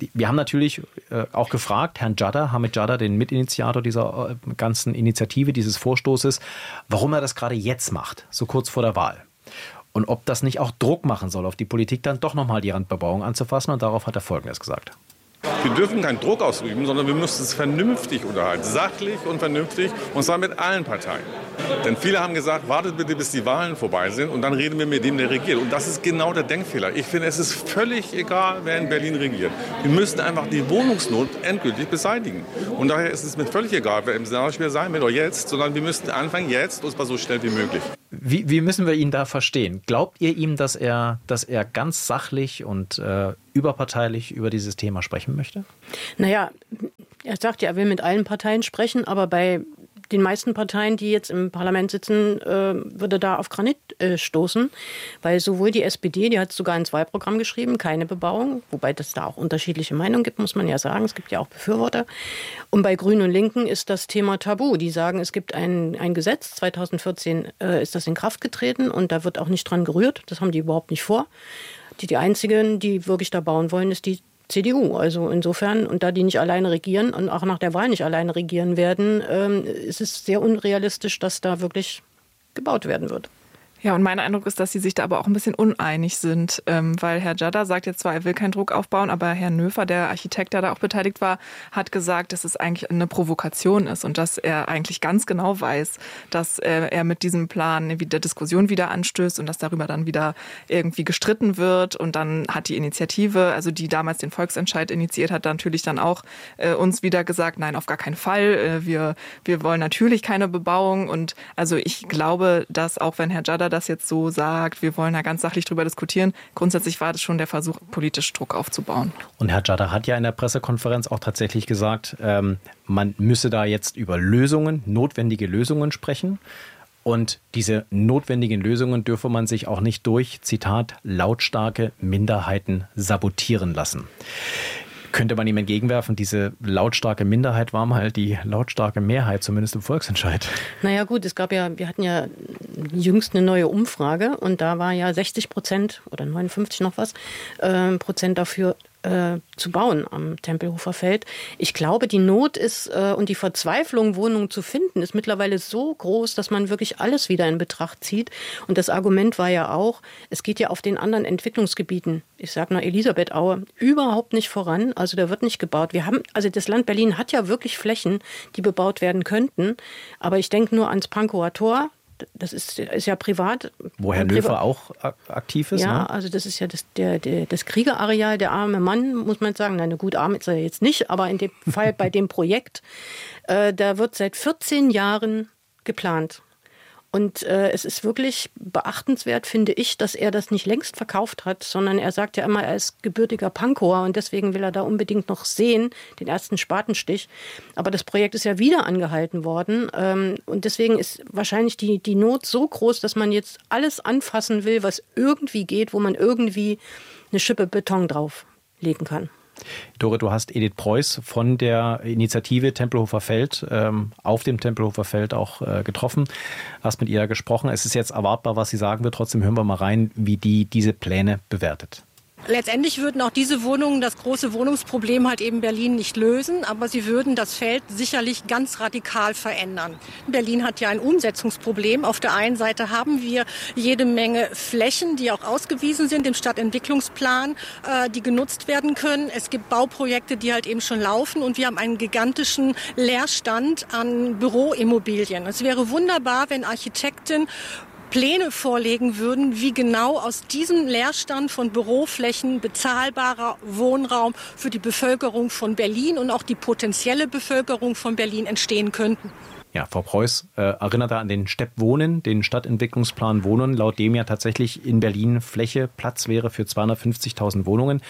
Wir haben natürlich äh, auch gefragt, Herrn Jadder, Hamid Jadder, den Mitinitiator dieser äh, ganzen Initiative, dieses Vorstoßes, warum er das gerade jetzt macht, so kurz vor der Wahl. Und ob das nicht auch Druck machen soll auf die Politik, dann doch nochmal die Randbebauung anzufassen. Und darauf hat er Folgendes gesagt. Wir dürfen keinen Druck ausüben, sondern wir müssen es vernünftig unterhalten, sachlich und vernünftig, und zwar mit allen Parteien. Denn viele haben gesagt, wartet bitte, bis die Wahlen vorbei sind und dann reden wir mit dem, der regiert. Und das ist genau der Denkfehler. Ich finde, es ist völlig egal, wer in Berlin regiert. Wir müssen einfach die Wohnungsnot endgültig beseitigen. Und daher ist es mir völlig egal, wer im Senatspiel sein wird oder jetzt, sondern wir müssen anfangen jetzt, und zwar so schnell wie möglich. Wie, wie müssen wir ihn da verstehen? Glaubt ihr ihm, dass er, dass er ganz sachlich und äh, überparteilich über dieses Thema sprechen möchte? Naja, er sagt ja, er will mit allen Parteien sprechen, aber bei den meisten Parteien, die jetzt im Parlament sitzen, äh, würde da auf Granit äh, stoßen, weil sowohl die S P D, die hat sogar ins Wahlprogramm geschrieben, keine Bebauung, wobei das da auch unterschiedliche Meinungen gibt, muss man ja sagen, es gibt ja auch Befürworter. Und bei Grünen und Linken ist das Thema tabu. Die sagen, es gibt ein, ein Gesetz, zweitausendvierzehn äh, ist das in Kraft getreten und da wird auch nicht dran gerührt, das haben die überhaupt nicht vor. Die, die einzigen, die wirklich da bauen wollen, ist die C D U. Also insofern, und da die nicht alleine regieren und auch nach der Wahl nicht alleine regieren werden, ähm, ist es sehr unrealistisch, dass da wirklich gebaut werden wird. Ja, und mein Eindruck ist, dass sie sich da aber auch ein bisschen uneinig sind, ähm, weil Herr Jadder sagt jetzt zwar, er will keinen Druck aufbauen, aber Herr Nöfer, der Architekt, der da auch beteiligt war, hat gesagt, dass es eigentlich eine Provokation ist und dass er eigentlich ganz genau weiß, dass äh, er mit diesem Plan eine Diskussion wieder anstößt und dass darüber dann wieder irgendwie gestritten wird. Und dann hat die Initiative, also die damals den Volksentscheid initiiert hat, natürlich dann auch äh, uns wieder gesagt, nein, auf gar keinen Fall, äh, wir, wir wollen natürlich keine Bebauung. Und also ich glaube, dass auch wenn Herr Jadder das jetzt so sagt, wir wollen da ganz sachlich drüber diskutieren. Grundsätzlich war das schon der Versuch, politisch Druck aufzubauen. Und Herr Jadder hat ja in der Pressekonferenz auch tatsächlich gesagt, ähm, man müsse da jetzt über Lösungen, notwendige Lösungen sprechen. Und diese notwendigen Lösungen dürfe man sich auch nicht durch, Zitat, lautstarke Minderheiten sabotieren lassen. Könnte man ihm entgegenwerfen, diese lautstarke Minderheit war mal die lautstarke Mehrheit, zumindest im Volksentscheid. Naja gut, es gab ja, wir hatten ja jüngst eine neue Umfrage und da war ja sechzig Prozent oder neunundfünfzig noch was äh, Prozent dafür, äh, zu bauen am Tempelhofer Feld. Ich glaube, die Not ist äh, und die Verzweiflung, Wohnungen zu finden, ist mittlerweile so groß, dass man wirklich alles wieder in Betracht zieht. Und das Argument war ja auch, es geht ja auf den anderen Entwicklungsgebieten, ich sage nur Elisabethaue, überhaupt nicht voran. Also da wird nicht gebaut. Wir haben, also das Land Berlin hat ja wirklich Flächen, die bebaut werden könnten. Aber ich denke nur ans Pankower Tor. Das ist, ist ja privat. Wo Herr Nöfer auch aktiv ist. Ja, ne? also das ist ja das, der, der, das Kriegerareal, der arme Mann, muss man jetzt sagen. Nein, gut, arm ist er jetzt nicht, aber in dem Fall bei dem Projekt, äh, da wird seit vierzehn Jahren geplant. Und äh, es ist wirklich beachtenswert, finde ich, dass er das nicht längst verkauft hat, sondern er sagt ja immer, er ist gebürtiger Pankower und deswegen will er da unbedingt noch sehen, den ersten Spatenstich. Aber das Projekt ist ja wieder angehalten worden ähm, und deswegen ist wahrscheinlich die, die Not so groß, dass man jetzt alles anfassen will, was irgendwie geht, wo man irgendwie eine Schippe Beton drauflegen kann. Dore, du hast Edith Preuß von der Initiative Tempelhofer Feld ähm, auf dem Tempelhofer Feld auch äh, getroffen, hast mit ihr gesprochen. Es ist jetzt erwartbar, was sie sagen wird. Trotzdem hören wir mal rein, wie die diese Pläne bewertet. Letztendlich würden auch diese Wohnungen das große Wohnungsproblem halt eben Berlin nicht lösen, aber sie würden das Feld sicherlich ganz radikal verändern. Berlin hat ja ein Umsetzungsproblem. Auf der einen Seite haben wir jede Menge Flächen, die auch ausgewiesen sind im Stadtentwicklungsplan, äh, die genutzt werden können. Es gibt Bauprojekte, die halt eben schon laufen und wir haben einen gigantischen Leerstand an Büroimmobilien. Es wäre wunderbar, wenn Architekten Pläne vorlegen würden, wie genau aus diesem Leerstand von Büroflächen bezahlbarer Wohnraum für die Bevölkerung von Berlin und auch die potenzielle Bevölkerung von Berlin entstehen könnten. Ja, Frau Preuß äh, erinnert da an den Stepp Wohnen, den Stadtentwicklungsplan Wohnen, laut dem ja tatsächlich in Berlin Fläche, Platz wäre für zweihundertfünfzigtausend Wohnungen.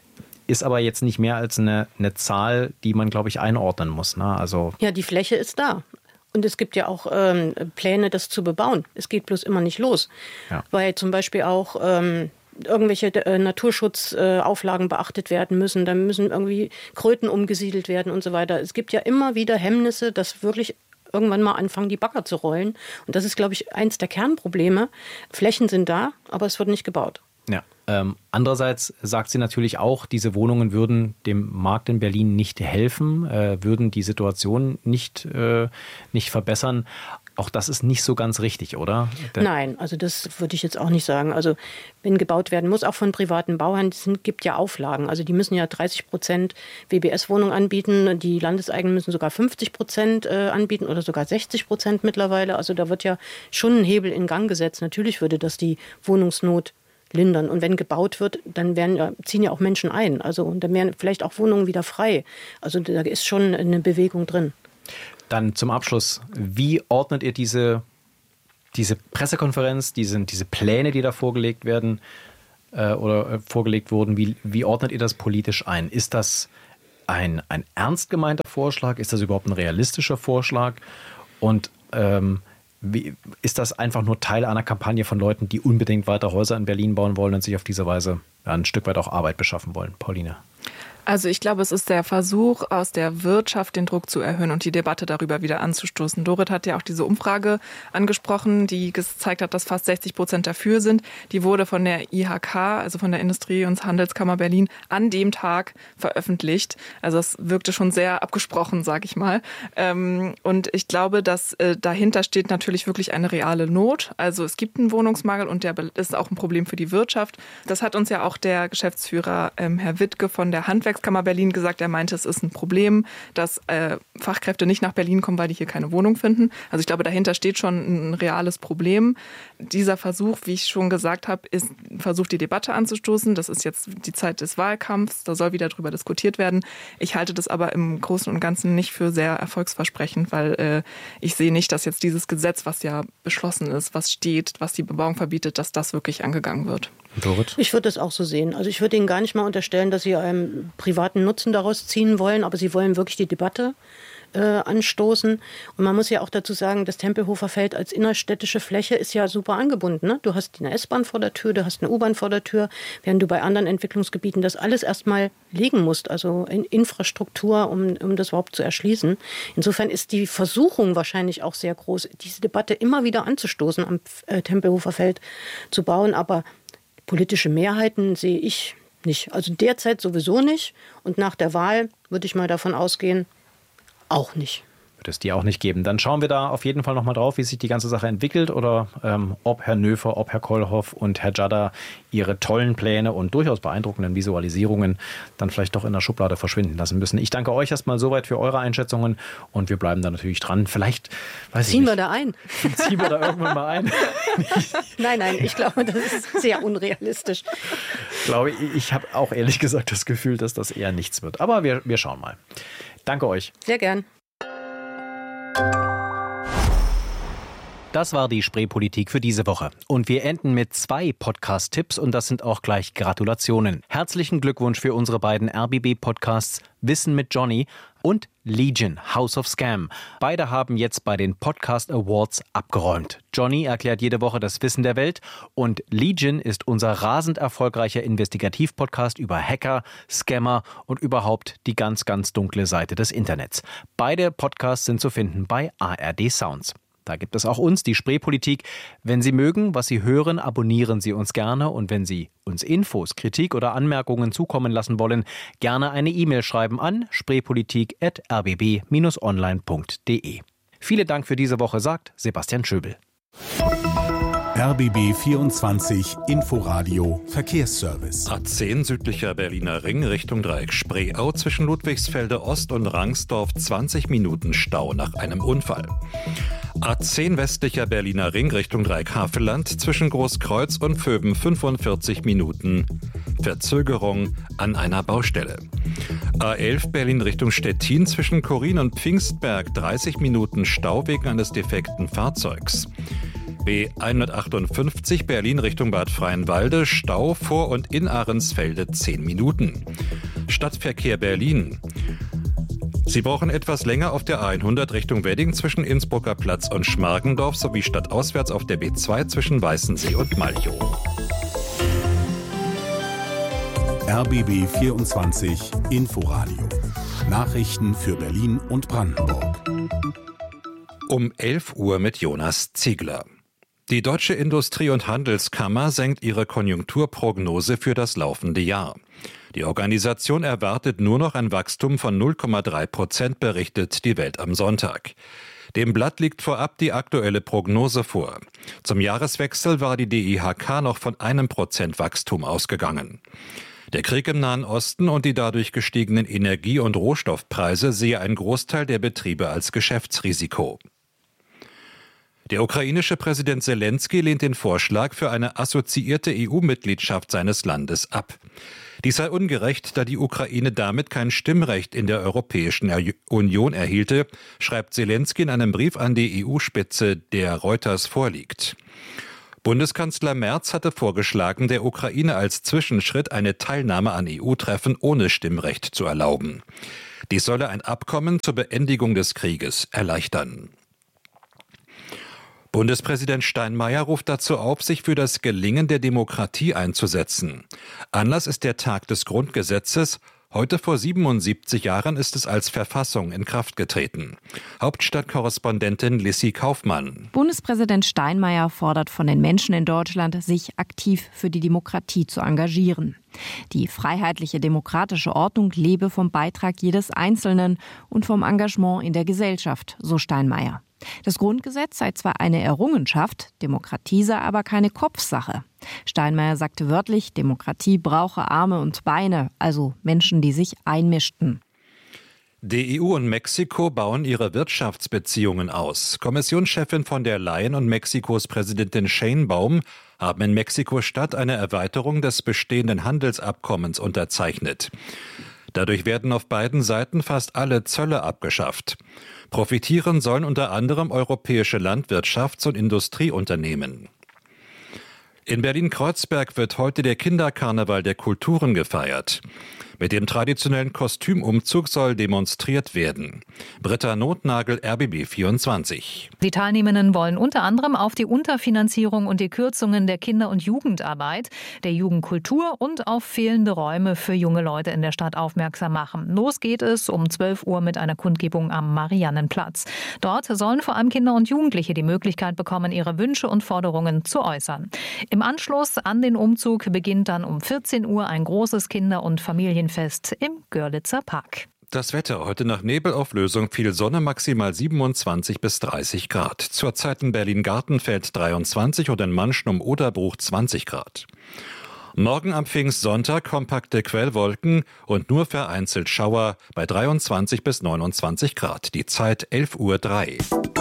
Ist aber jetzt nicht mehr als eine, eine Zahl, die man, glaube ich, einordnen muss. Ne? Also ja, die Fläche ist da. Und es gibt ja auch ähm, Pläne, das zu bebauen. Es geht bloß immer nicht los. Ja. Weil zum Beispiel auch ähm, irgendwelche äh, Naturschutzauflagen äh, beachtet werden müssen. Da müssen irgendwie Kröten umgesiedelt werden und so weiter. Es gibt ja immer wieder Hemmnisse, dass wirklich irgendwann mal anfangen, die Bagger zu rollen. Und das ist, glaube ich, eins der Kernprobleme. Flächen sind da, aber es wird nicht gebaut. Ja, Ähm, andererseits sagt sie natürlich auch, diese Wohnungen würden dem Markt in Berlin nicht helfen, äh, würden die Situation nicht, äh, nicht verbessern. Auch das ist nicht so ganz richtig, oder? Der Nein, also das würde ich jetzt auch nicht sagen. Also wenn gebaut werden muss, auch von privaten Bauern, es gibt ja Auflagen. Also die müssen ja dreißig Prozent W B S-Wohnungen anbieten. Die Landeseigenen müssen sogar fünfzig Prozent äh, anbieten oder sogar sechzig Prozent mittlerweile. Also da wird ja schon ein Hebel in Gang gesetzt. Natürlich würde das die Wohnungsnot lindern. Und wenn gebaut wird, dann werden ja, ziehen ja auch Menschen ein. Also dann wären vielleicht auch Wohnungen wieder frei. Also da ist schon eine Bewegung drin. Dann zum Abschluss, wie ordnet ihr diese, diese Pressekonferenz, diese, diese Pläne, die da vorgelegt werden äh, oder äh, vorgelegt wurden, wie, wie ordnet ihr das politisch ein? Ist das ein, ein ernst gemeinter Vorschlag? Ist das überhaupt ein realistischer Vorschlag? Und ähm, wie, ist das einfach nur Teil einer Kampagne von Leuten, die unbedingt weiter Häuser in Berlin bauen wollen und sich auf diese Weise ja, ein Stück weit auch Arbeit beschaffen wollen? Pauline. Also ich glaube, es ist der Versuch, aus der Wirtschaft den Druck zu erhöhen und die Debatte darüber wieder anzustoßen. Dorit hat ja auch diese Umfrage angesprochen, die gezeigt hat, dass fast sechzig Prozent dafür sind. Die wurde von der I H K, also von der Industrie- und Handelskammer Berlin, an dem Tag veröffentlicht. Also es wirkte schon sehr abgesprochen, sage ich mal. Und ich glaube, dass dahinter steht natürlich wirklich eine reale Not. Also es gibt einen Wohnungsmangel und der ist auch ein Problem für die Wirtschaft. Das hat uns ja auch der Geschäftsführer Herr Wittke von der Handwerks Kammer Berlin gesagt, er meinte, es ist ein Problem, dass äh, Fachkräfte nicht nach Berlin kommen, weil die hier keine Wohnung finden. Also ich glaube, dahinter steht schon ein reales Problem. Dieser Versuch, wie ich schon gesagt habe, ist ein Versuch, die Debatte anzustoßen. Das ist jetzt die Zeit des Wahlkampfs, da soll wieder drüber diskutiert werden. Ich halte das aber im Großen und Ganzen nicht für sehr erfolgsversprechend, weil äh, ich sehe nicht, dass jetzt dieses Gesetz, was ja beschlossen ist, was steht, was die Bebauung verbietet, dass das wirklich angegangen wird. Dorit? Ich würde das auch so sehen. Also ich würde Ihnen gar nicht mal unterstellen, dass Sie einen privaten Nutzen daraus ziehen wollen, aber Sie wollen wirklich die Debatte äh, anstoßen. Und man muss ja auch dazu sagen, das Tempelhofer Feld als innerstädtische Fläche ist ja super angebunden. Ne? Du hast eine S-Bahn vor der Tür, du hast eine U-Bahn vor der Tür, während du bei anderen Entwicklungsgebieten das alles erstmal legen musst, also in Infrastruktur, um, um das überhaupt zu erschließen. Insofern ist die Versuchung wahrscheinlich auch sehr groß, diese Debatte immer wieder anzustoßen, am äh, Tempelhofer Feld zu bauen, aber politische Mehrheiten sehe ich nicht. Also derzeit sowieso nicht. Und nach der Wahl würde ich mal davon ausgehen, auch nicht. Wird es die auch nicht geben. Dann schauen wir da auf jeden Fall noch mal drauf, wie sich die ganze Sache entwickelt oder ähm, ob Herr Nöfer, ob Herr Kollhoff und Herr Jada ihre tollen Pläne und durchaus beeindruckenden Visualisierungen dann vielleicht doch in der Schublade verschwinden lassen müssen. Ich danke euch erstmal soweit für eure Einschätzungen und wir bleiben da natürlich dran. Vielleicht, weiß Ziehen ich nicht. wir da ein? Ziehen wir da irgendwann mal ein? Nein, nein, ich glaube, das ist sehr unrealistisch. Ich glaube, ich habe auch ehrlich gesagt das Gefühl, dass das eher nichts wird. Aber wir, wir schauen mal. Danke euch. Sehr gern. Das war die Spreepolitik für diese Woche. Und wir enden mit zwei Podcast-Tipps und das sind auch gleich Gratulationen. Herzlichen Glückwunsch für unsere beiden R B B-Podcasts Wissen mit Johnny und Legion, House of Scam. Beide haben jetzt bei den Podcast Awards abgeräumt. Johnny erklärt jede Woche das Wissen der Welt und Legion ist unser rasend erfolgreicher Investigativ-Podcast über Hacker, Scammer und überhaupt die ganz, ganz dunkle Seite des Internets. Beide Podcasts sind zu finden bei A R D Sounds. Da gibt es auch uns, die Spreepolitik. Wenn Sie mögen, was Sie hören, abonnieren Sie uns gerne. Und wenn Sie uns Infos, Kritik oder Anmerkungen zukommen lassen wollen, gerne eine E-Mail schreiben an spreepolitik at r b b dash online punkt d e. Vielen Dank für diese Woche, sagt Sebastian Schöbel. R B B vierundzwanzig Inforadio Verkehrsservice. A zehn südlicher Berliner Ring Richtung Dreieck Spreeau zwischen Ludwigsfelde Ost und Rangsdorf zwanzig Minuten Stau nach einem Unfall. A zehn westlicher Berliner Ring Richtung Dreieck Havelland zwischen Großkreuz und Vöben fünfundvierzig Minuten Verzögerung an einer Baustelle. A elf Berlin Richtung Stettin zwischen Korin und Pfingstberg dreißig Minuten Stau wegen eines defekten Fahrzeugs. B hundertachtundfünfzig Berlin Richtung Bad Freienwalde, Stau vor und in Ahrensfelde zehn Minuten. Stadtverkehr Berlin. Sie brauchen etwas länger auf der A hundert Richtung Wedding zwischen Innsbrucker Platz und Schmargendorf sowie stadtauswärts auf der B zwei zwischen Weißensee und Malchow. R B B vierundzwanzig Inforadio. Nachrichten für Berlin und Brandenburg. Um elf Uhr mit Jonas Ziegler. Die Deutsche Industrie- und Handelskammer senkt ihre Konjunkturprognose für das laufende Jahr. Die Organisation erwartet nur noch ein Wachstum von null Komma drei Prozent, berichtet die Welt am Sonntag. Dem Blatt liegt vorab die aktuelle Prognose vor. Zum Jahreswechsel war die D I H K noch von einem Prozent Wachstum ausgegangen. Der Krieg im Nahen Osten und die dadurch gestiegenen Energie- und Rohstoffpreise sehe ein Großteil der Betriebe als Geschäftsrisiko. Der ukrainische Präsident Selenskyj lehnt den Vorschlag für eine assoziierte E U-Mitgliedschaft seines Landes ab. Dies sei ungerecht, da die Ukraine damit kein Stimmrecht in der Europäischen Union erhielte, schreibt Selenskyj in einem Brief an die E U-Spitze, der Reuters vorliegt. Bundeskanzler Merz hatte vorgeschlagen, der Ukraine als Zwischenschritt eine Teilnahme an E U-Treffen ohne Stimmrecht zu erlauben. Dies solle ein Abkommen zur Beendigung des Krieges erleichtern. Bundespräsident Steinmeier ruft dazu auf, sich für das Gelingen der Demokratie einzusetzen. Anlass ist der Tag des Grundgesetzes. Heute vor siebenundsiebzig Jahren ist es als Verfassung in Kraft getreten. Hauptstadtkorrespondentin Lissy Kaufmann. Bundespräsident Steinmeier fordert von den Menschen in Deutschland, sich aktiv für die Demokratie zu engagieren. Die freiheitliche demokratische Ordnung lebe vom Beitrag jedes Einzelnen und vom Engagement in der Gesellschaft, so Steinmeier. Das Grundgesetz sei zwar eine Errungenschaft, Demokratie sei aber keine Kopfsache. Steinmeier sagte wörtlich, Demokratie brauche Arme und Beine, also Menschen, die sich einmischten. Die E U und Mexiko bauen ihre Wirtschaftsbeziehungen aus. Kommissionschefin von der Leyen und Mexikos Präsidentin Sheinbaum haben in Mexiko-Stadt eine Erweiterung des bestehenden Handelsabkommens unterzeichnet. Dadurch werden auf beiden Seiten fast alle Zölle abgeschafft. Profitieren sollen unter anderem europäische Landwirtschafts- und Industrieunternehmen. In Berlin-Kreuzberg wird heute der Kinderkarneval der Kulturen gefeiert. Mit dem traditionellen Kostümumzug soll demonstriert werden. Britta Notnagel, R B B vierundzwanzig. Die Teilnehmenden wollen unter anderem auf die Unterfinanzierung und die Kürzungen der Kinder- und Jugendarbeit, der Jugendkultur und auf fehlende Räume für junge Leute in der Stadt aufmerksam machen. Los geht es um zwölf Uhr mit einer Kundgebung am Mariannenplatz. Dort sollen vor allem Kinder und Jugendliche die Möglichkeit bekommen, ihre Wünsche und Forderungen zu äußern. Im Anschluss an den Umzug beginnt dann um vierzehn Uhr ein großes Kinder- und Familienfest im Görlitzer Park. Das Wetter heute nach Nebelauflösung, viel Sonne, maximal siebenundzwanzig bis dreißig Grad. Zurzeit in Berlin-Gartenfeld dreiundzwanzig und in Manschen um Oderbruch zwanzig Grad. Morgen am Pfingstsonntag kompakte Quellwolken und nur vereinzelt Schauer bei dreiundzwanzig bis neunundzwanzig Grad. Die Zeit elf Uhr drei.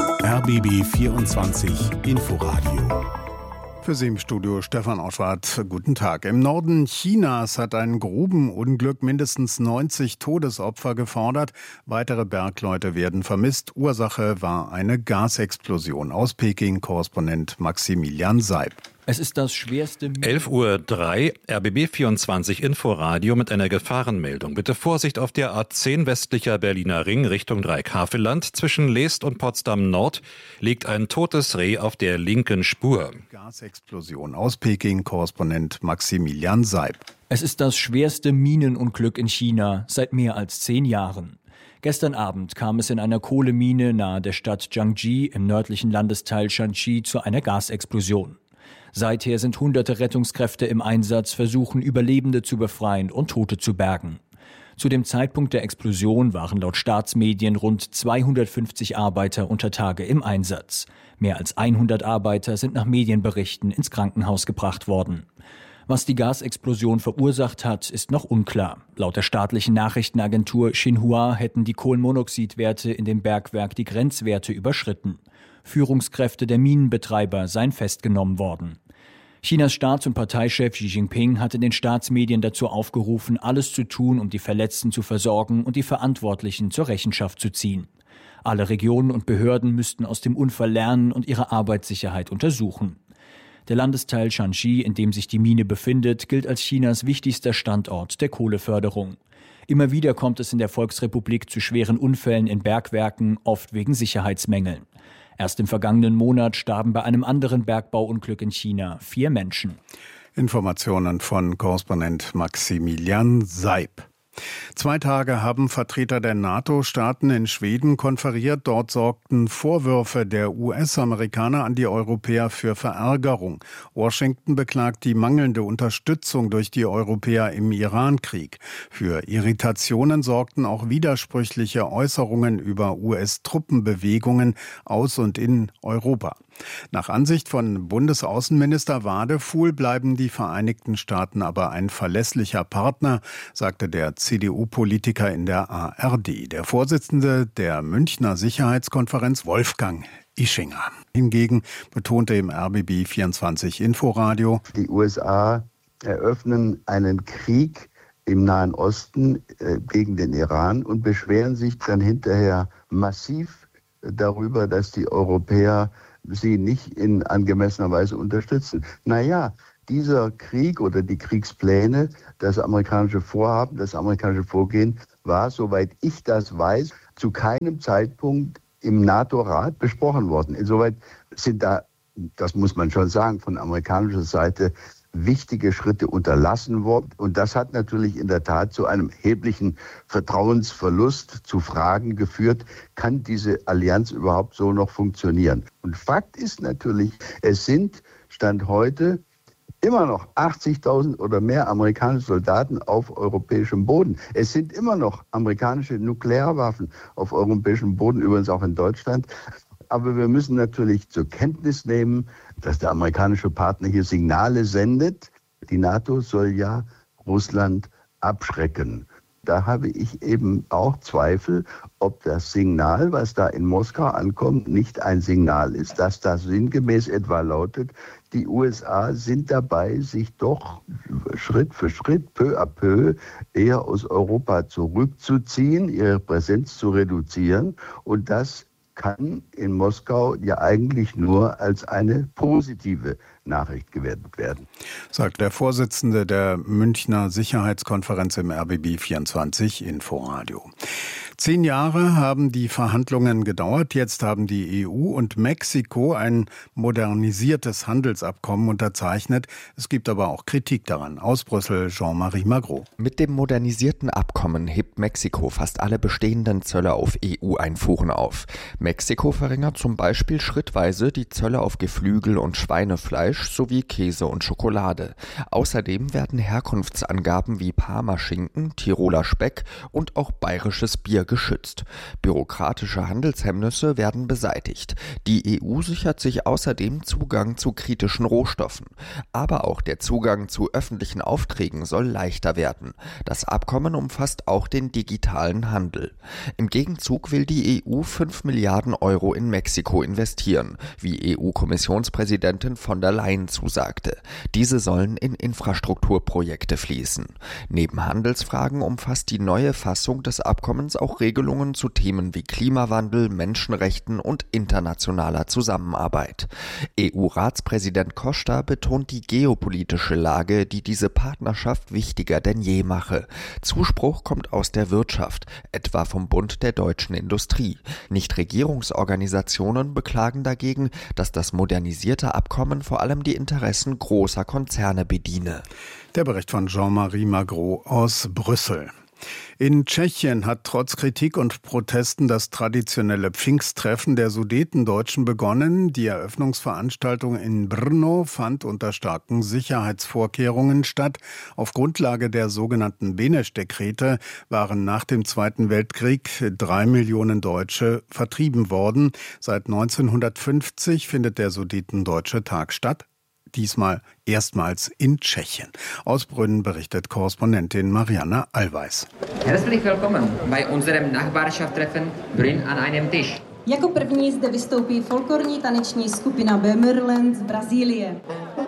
R B B vierundzwanzig Inforadio. Für Sie im Studio Stefan Oschwart. Guten Tag. Im Norden Chinas hat ein Grubenunglück mindestens neunzig Todesopfer gefordert. Weitere Bergleute werden vermisst. Ursache war eine Gasexplosion. Aus Peking Korrespondent Maximilian Seib. Es ist das schwerste... elf Uhr drei, R B B vierundzwanzig Inforadio mit einer Gefahrenmeldung. Bitte Vorsicht auf der A zehn westlicher Berliner Ring Richtung Dreieckhavelland. Zwischen Leest und Potsdam Nord liegt ein totes Reh auf der linken Spur. Gasexplosion. Aus Peking Korrespondent Maximilian Seib. Es ist das schwerste Minenunglück in China seit mehr als zehn Jahren. Gestern Abend kam es in einer Kohlemine nahe der Stadt Jiangji im nördlichen Landesteil Shanxi zu einer Gasexplosion. Seither sind hunderte Rettungskräfte im Einsatz, versuchen Überlebende zu befreien und Tote zu bergen. Zu dem Zeitpunkt der Explosion waren laut Staatsmedien rund zweihundertfünfzig Arbeiter unter Tage im Einsatz. Mehr als hundert Arbeiter sind nach Medienberichten ins Krankenhaus gebracht worden. Was die Gasexplosion verursacht hat, ist noch unklar. Laut der staatlichen Nachrichtenagentur Xinhua hätten die Kohlenmonoxidwerte in dem Bergwerk die Grenzwerte überschritten. Führungskräfte der Minenbetreiber seien festgenommen worden. Chinas Staats- und Parteichef Xi Jinping hatte den Staatsmedien dazu aufgerufen, alles zu tun, um die Verletzten zu versorgen und die Verantwortlichen zur Rechenschaft zu ziehen. Alle Regionen und Behörden müssten aus dem Unfall lernen und ihre Arbeitssicherheit untersuchen. Der Landesteil Shanxi, in dem sich die Mine befindet, gilt als Chinas wichtigster Standort der Kohleförderung. Immer wieder kommt es in der Volksrepublik zu schweren Unfällen in Bergwerken, oft wegen Sicherheitsmängeln. Erst im vergangenen Monat starben bei einem anderen Bergbauunglück in China vier Menschen. Informationen von Korrespondent Maximilian Seib. Zwei Tage haben Vertreter der NATO-Staaten in Schweden konferiert. Dort sorgten Vorwürfe der U S-Amerikaner an die Europäer für Verärgerung. Washington beklagt die mangelnde Unterstützung durch die Europäer im Iran-Krieg. Für Irritationen sorgten auch widersprüchliche Äußerungen über U S-Truppenbewegungen aus und in Europa. Nach Ansicht von Bundesaußenminister Wadefuhl bleiben die Vereinigten Staaten aber ein verlässlicher Partner, sagte der C D U-Politiker in der A R D. Der Vorsitzende der Münchner Sicherheitskonferenz, Wolfgang Ischinger. Hingegen betonte im R B B vierundzwanzig Inforadio: Die U S A eröffnen einen Krieg im Nahen Osten äh, gegen den Iran und beschweren sich dann hinterher massiv darüber, dass die Europäer sie nicht in angemessener Weise unterstützen. Naja, dieser Krieg oder die Kriegspläne, das amerikanische Vorhaben, das amerikanische Vorgehen war, soweit ich das weiß, zu keinem Zeitpunkt im NATO-Rat besprochen worden. Insoweit sind da, das muss man schon sagen, von amerikanischer Seite wichtige Schritte unterlassen worden. Und das hat natürlich in der Tat zu einem erheblichen Vertrauensverlust, zu Fragen geführt, kann diese Allianz überhaupt so noch funktionieren? Und Fakt ist natürlich, es sind Stand heute immer noch achtzigtausend oder mehr amerikanische Soldaten auf europäischem Boden. Es sind immer noch amerikanische Nuklearwaffen auf europäischem Boden, übrigens auch in Deutschland. Aber wir müssen natürlich zur Kenntnis nehmen, dass der amerikanische Partner hier Signale sendet. Die NATO soll ja Russland abschrecken. Da habe ich eben auch Zweifel, ob das Signal, was da in Moskau ankommt, nicht ein Signal ist, dass das sinngemäß etwa lautet, die U S A sind dabei, sich doch Schritt für Schritt, peu à peu, eher aus Europa zurückzuziehen, ihre Präsenz zu reduzieren. Und das kann in Moskau ja eigentlich nur als eine positive Nachricht gewertet werden, sagt der Vorsitzende der Münchner Sicherheitskonferenz im R B B vierundzwanzig Inforadio. Zehn Jahre haben die Verhandlungen gedauert. Jetzt haben die E U und Mexiko ein modernisiertes Handelsabkommen unterzeichnet. Es gibt aber auch Kritik daran. Aus Brüssel, Jean-Marie Magro. Mit dem modernisierten Abkommen hebt Mexiko fast alle bestehenden Zölle auf E U-Einfuhren auf. Mexiko verringert zum Beispiel schrittweise die Zölle auf Geflügel und Schweinefleisch sowie Käse und Schokolade. Außerdem werden Herkunftsangaben wie Parmaschinken, Tiroler Speck und auch bayerisches Bier geschützt. Bürokratische Handelshemmnisse werden beseitigt. Die E U sichert sich außerdem Zugang zu kritischen Rohstoffen. Aber auch der Zugang zu öffentlichen Aufträgen soll leichter werden. Das Abkommen umfasst auch den digitalen Handel. Im Gegenzug will die E U fünf Milliarden Euro in Mexiko investieren, wie E U-Kommissionspräsidentin von der Leyen zusagte. Diese sollen in Infrastrukturprojekte fließen. Neben Handelsfragen umfasst die neue Fassung des Abkommens auch Regelungen zu Themen wie Klimawandel, Menschenrechten und internationaler Zusammenarbeit. E U-Ratspräsident Costa betont die geopolitische Lage, die diese Partnerschaft wichtiger denn je mache. Zuspruch kommt aus der Wirtschaft, etwa vom Bund der deutschen Industrie. Nichtregierungsorganisationen beklagen dagegen, dass das modernisierte Abkommen vor allem die Interessen großer Konzerne bediene. Der Bericht von Jean-Marie Magro aus Brüssel. In Tschechien hat trotz Kritik und Protesten das traditionelle Pfingsttreffen der Sudetendeutschen begonnen. Die Eröffnungsveranstaltung in Brno fand unter starken Sicherheitsvorkehrungen statt. Auf Grundlage der sogenannten Beneš-Dekrete waren nach dem Zweiten Weltkrieg drei Millionen Deutsche vertrieben worden. Seit neunzehnhundertfünfzig findet der Sudetendeutsche Tag statt. Diesmal erstmals in Tschechien. Aus Brünn berichtet Korrespondentin Marianne Allweis. Herzlich willkommen bei unserem Nachbarschaftstreffen Brünn an einem Tisch. Jako první zde vystoupí folklorní taneční skupina Böhmerland z Brasilien.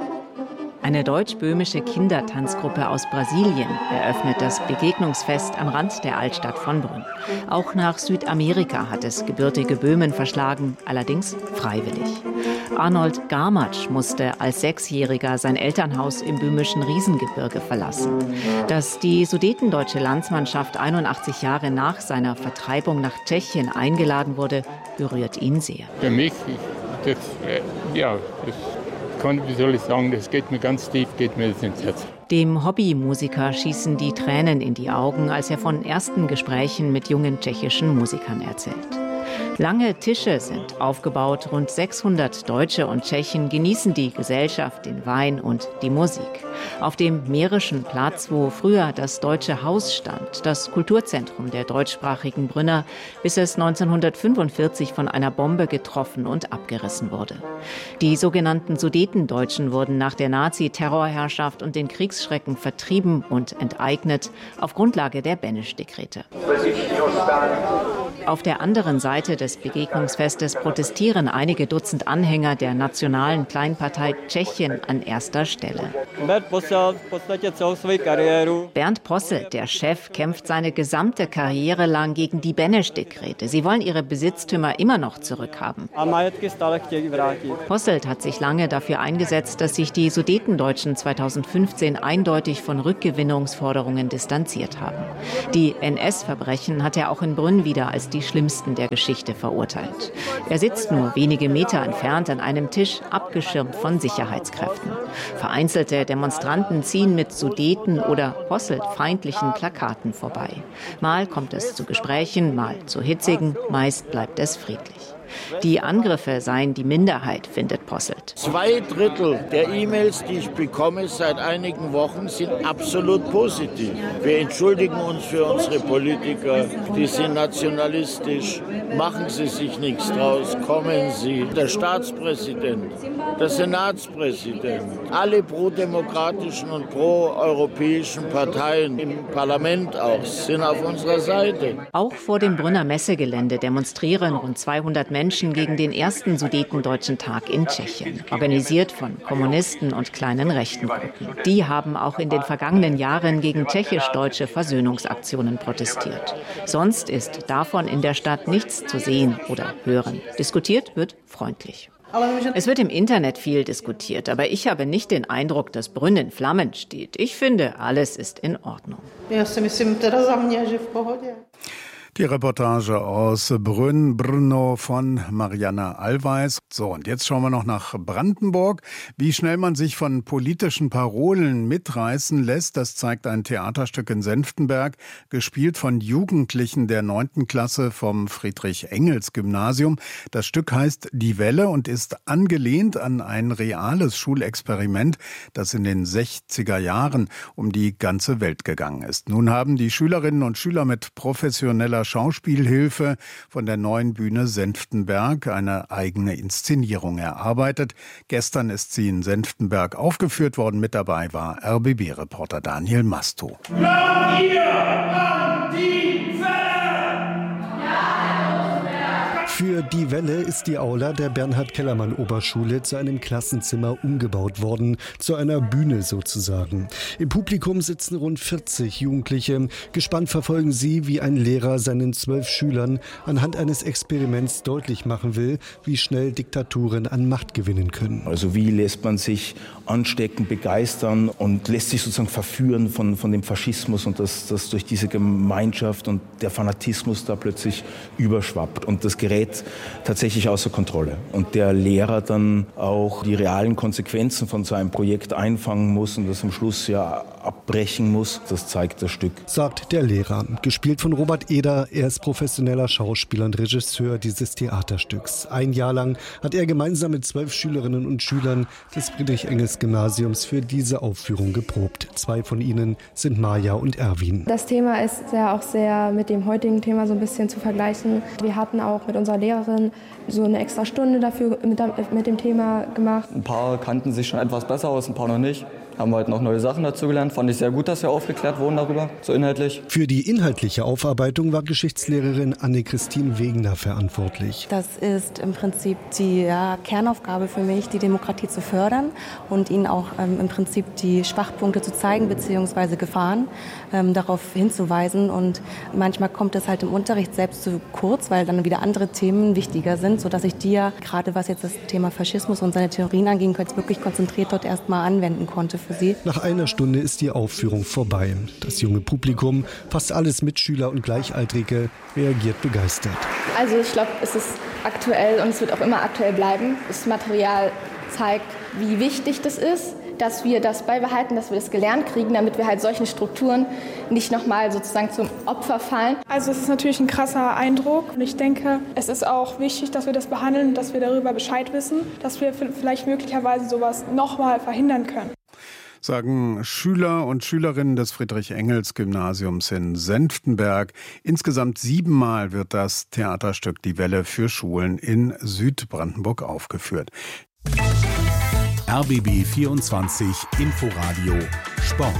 Eine deutsch-böhmische Kindertanzgruppe aus Brasilien eröffnet das Begegnungsfest am Rand der Altstadt von Brünn. Auch nach Südamerika hat es gebürtige Böhmen verschlagen, allerdings freiwillig. Arnold Garmatsch musste als Sechsjähriger sein Elternhaus im böhmischen Riesengebirge verlassen. Dass die sudetendeutsche Landsmannschaft einundachtzig Jahre nach seiner Vertreibung nach Tschechien eingeladen wurde, berührt ihn sehr. Für mich, das, äh, ja, das kann, wie soll ich sagen, das geht mir ganz tief, geht mir das ins Herz. Dem Hobbymusiker schießen die Tränen in die Augen, als er von ersten Gesprächen mit jungen tschechischen Musikern erzählt. Lange Tische sind aufgebaut, rund sechshundert Deutsche und Tschechen genießen die Gesellschaft, den Wein und die Musik. Auf dem Mährischen Platz, wo früher das Deutsche Haus stand, das Kulturzentrum der deutschsprachigen Brünner, bis es neunzehnhundertfünfundvierzig von einer Bombe getroffen und abgerissen wurde. Die sogenannten Sudetendeutschen wurden nach der Nazi-Terrorherrschaft und den Kriegsschrecken vertrieben und enteignet auf Grundlage der Benesch-Dekrete. Auf der anderen Seite des Begegnungsfestes protestieren einige Dutzend Anhänger der nationalen Kleinpartei Tschechien an erster Stelle. Bernd Posselt, der Chef, kämpft seine gesamte Karriere lang gegen die Benesch-Dekrete. Sie wollen ihre Besitztümer immer noch zurückhaben. Posselt hat sich lange dafür eingesetzt, dass sich die Sudetendeutschen zweitausendfünfzehn eindeutig von Rückgewinnungsforderungen distanziert haben. Die N S-Verbrechen hat er auch in Brünn wieder als die schlimmsten der Geschichte verurteilt. Er sitzt nur wenige Meter entfernt an einem Tisch, abgeschirmt von Sicherheitskräften. Vereinzelte Demonstranten ziehen mit Sudeten- oder Posselt-feindlichen Plakaten vorbei. Mal kommt es zu Gesprächen, mal zu hitzigen, meist bleibt es friedlich. Die Angriffe seien die Minderheit, findet Posselt. Zwei Drittel der E-Mails, die ich bekomme seit einigen Wochen, sind absolut positiv. Wir entschuldigen uns für unsere Politiker, die sind nationalistisch. Machen Sie sich nichts draus, kommen Sie. Der Staatspräsident, der Senatspräsident, alle prodemokratischen und proeuropäischen Parteien im Parlament auch, sind auf unserer Seite. Auch vor dem Brünner Messegelände demonstrieren rund zweihundert Menschen gegen den ersten Sudetendeutschen Tag in Tschechien, organisiert von Kommunisten und kleinen rechten Gruppen. Die haben auch in den vergangenen Jahren gegen tschechisch-deutsche Versöhnungsaktionen protestiert. Sonst ist davon in der Stadt nichts zu sehen oder hören. Diskutiert wird freundlich. Es wird im Internet viel diskutiert, aber ich habe nicht den Eindruck, dass Brünn in Flammen steht. Ich finde, alles ist in Ordnung. Die Reportage aus Brünn, Brno von Marianne Allweis. So, und jetzt schauen wir noch nach Brandenburg. Wie schnell man sich von politischen Parolen mitreißen lässt, das zeigt ein Theaterstück in Senftenberg, gespielt von Jugendlichen der neunten Klasse vom Friedrich-Engels-Gymnasium. Das Stück heißt Die Welle und ist angelehnt an ein reales Schulexperiment, das in den sechziger Jahren um die ganze Welt gegangen ist. Nun haben die Schülerinnen und Schüler mit professioneller Schauspielhilfe von der neuen Bühne Senftenberg eine eigene Inszenierung erarbeitet. Gestern ist sie in Senftenberg aufgeführt worden. Mit dabei war R B B-Reporter Daniel Masto. Glaubt ihr an die Welle? Für Die Welle ist die Aula der Bernhard-Kellermann-Oberschule zu einem Klassenzimmer umgebaut worden, zu einer Bühne sozusagen. Im Publikum sitzen rund vierzig Jugendliche. Gespannt verfolgen sie, wie ein Lehrer seinen zwölf Schülern anhand eines Experiments deutlich machen will, wie schnell Diktaturen an Macht gewinnen können. Also wie lässt man sich anstecken, begeistern und lässt sich sozusagen verführen von, von dem Faschismus und dass das durch diese Gemeinschaft und der Fanatismus da plötzlich überschwappt und das gerät tatsächlich außer Kontrolle. Und der Lehrer dann auch die realen Konsequenzen von so einem Projekt einfangen muss und das am Schluss ja abbrechen muss, das zeigt das Stück. Sagt der Lehrer, gespielt von Robert Eder. Er ist professioneller Schauspieler und Regisseur dieses Theaterstücks. Ein Jahr lang hat er gemeinsam mit zwölf Schülerinnen und Schülern des Friedrich-Engels-Gymnasiums für diese Aufführung geprobt. Zwei von ihnen sind Maja und Erwin. Das Thema ist ja auch sehr mit dem heutigen Thema so ein bisschen zu vergleichen. Wir hatten auch mit unserer Lehrerin so eine extra Stunde dafür mit, mit dem Thema gemacht. Ein paar kannten sich schon etwas besser aus, ein paar noch nicht. Haben wir heute noch neue Sachen dazu gelernt. Fand ich sehr gut, dass wir aufgeklärt wurden darüber, so inhaltlich. Für die inhaltliche Aufarbeitung war Geschichtslehrerin Anne-Christine Wegener verantwortlich. Das ist im Prinzip die ja, Kernaufgabe für mich, die Demokratie zu fördern und ihnen auch ähm, im Prinzip die Schwachpunkte zu zeigen bzw. Gefahren, ähm, darauf hinzuweisen. Und manchmal kommt es halt im Unterricht selbst zu kurz, weil dann wieder andere Themen wichtiger sind, sodass ich die ja, gerade was jetzt das Thema Faschismus und seine Theorien anging, wirklich konzentriert dort erstmal anwenden konnte. Nach einer Stunde ist die Aufführung vorbei. Das junge Publikum, fast alles Mitschüler und Gleichaltrige, reagiert begeistert. Also ich glaube, es ist aktuell und es wird auch immer aktuell bleiben. Das Material zeigt, wie wichtig das ist, dass wir das beibehalten, dass wir das gelernt kriegen, damit wir halt solchen Strukturen nicht nochmal sozusagen zum Opfer fallen. Also es ist natürlich ein krasser Eindruck und ich denke, es ist auch wichtig, dass wir das behandeln, dass wir darüber Bescheid wissen, dass wir vielleicht möglicherweise sowas nochmal verhindern können. Sagen Schüler und Schülerinnen des Friedrich-Engels-Gymnasiums in Senftenberg. Insgesamt siebenmal wird das Theaterstück Die Welle für Schulen in Südbrandenburg aufgeführt. R B B vierundzwanzig Inforadio Sport.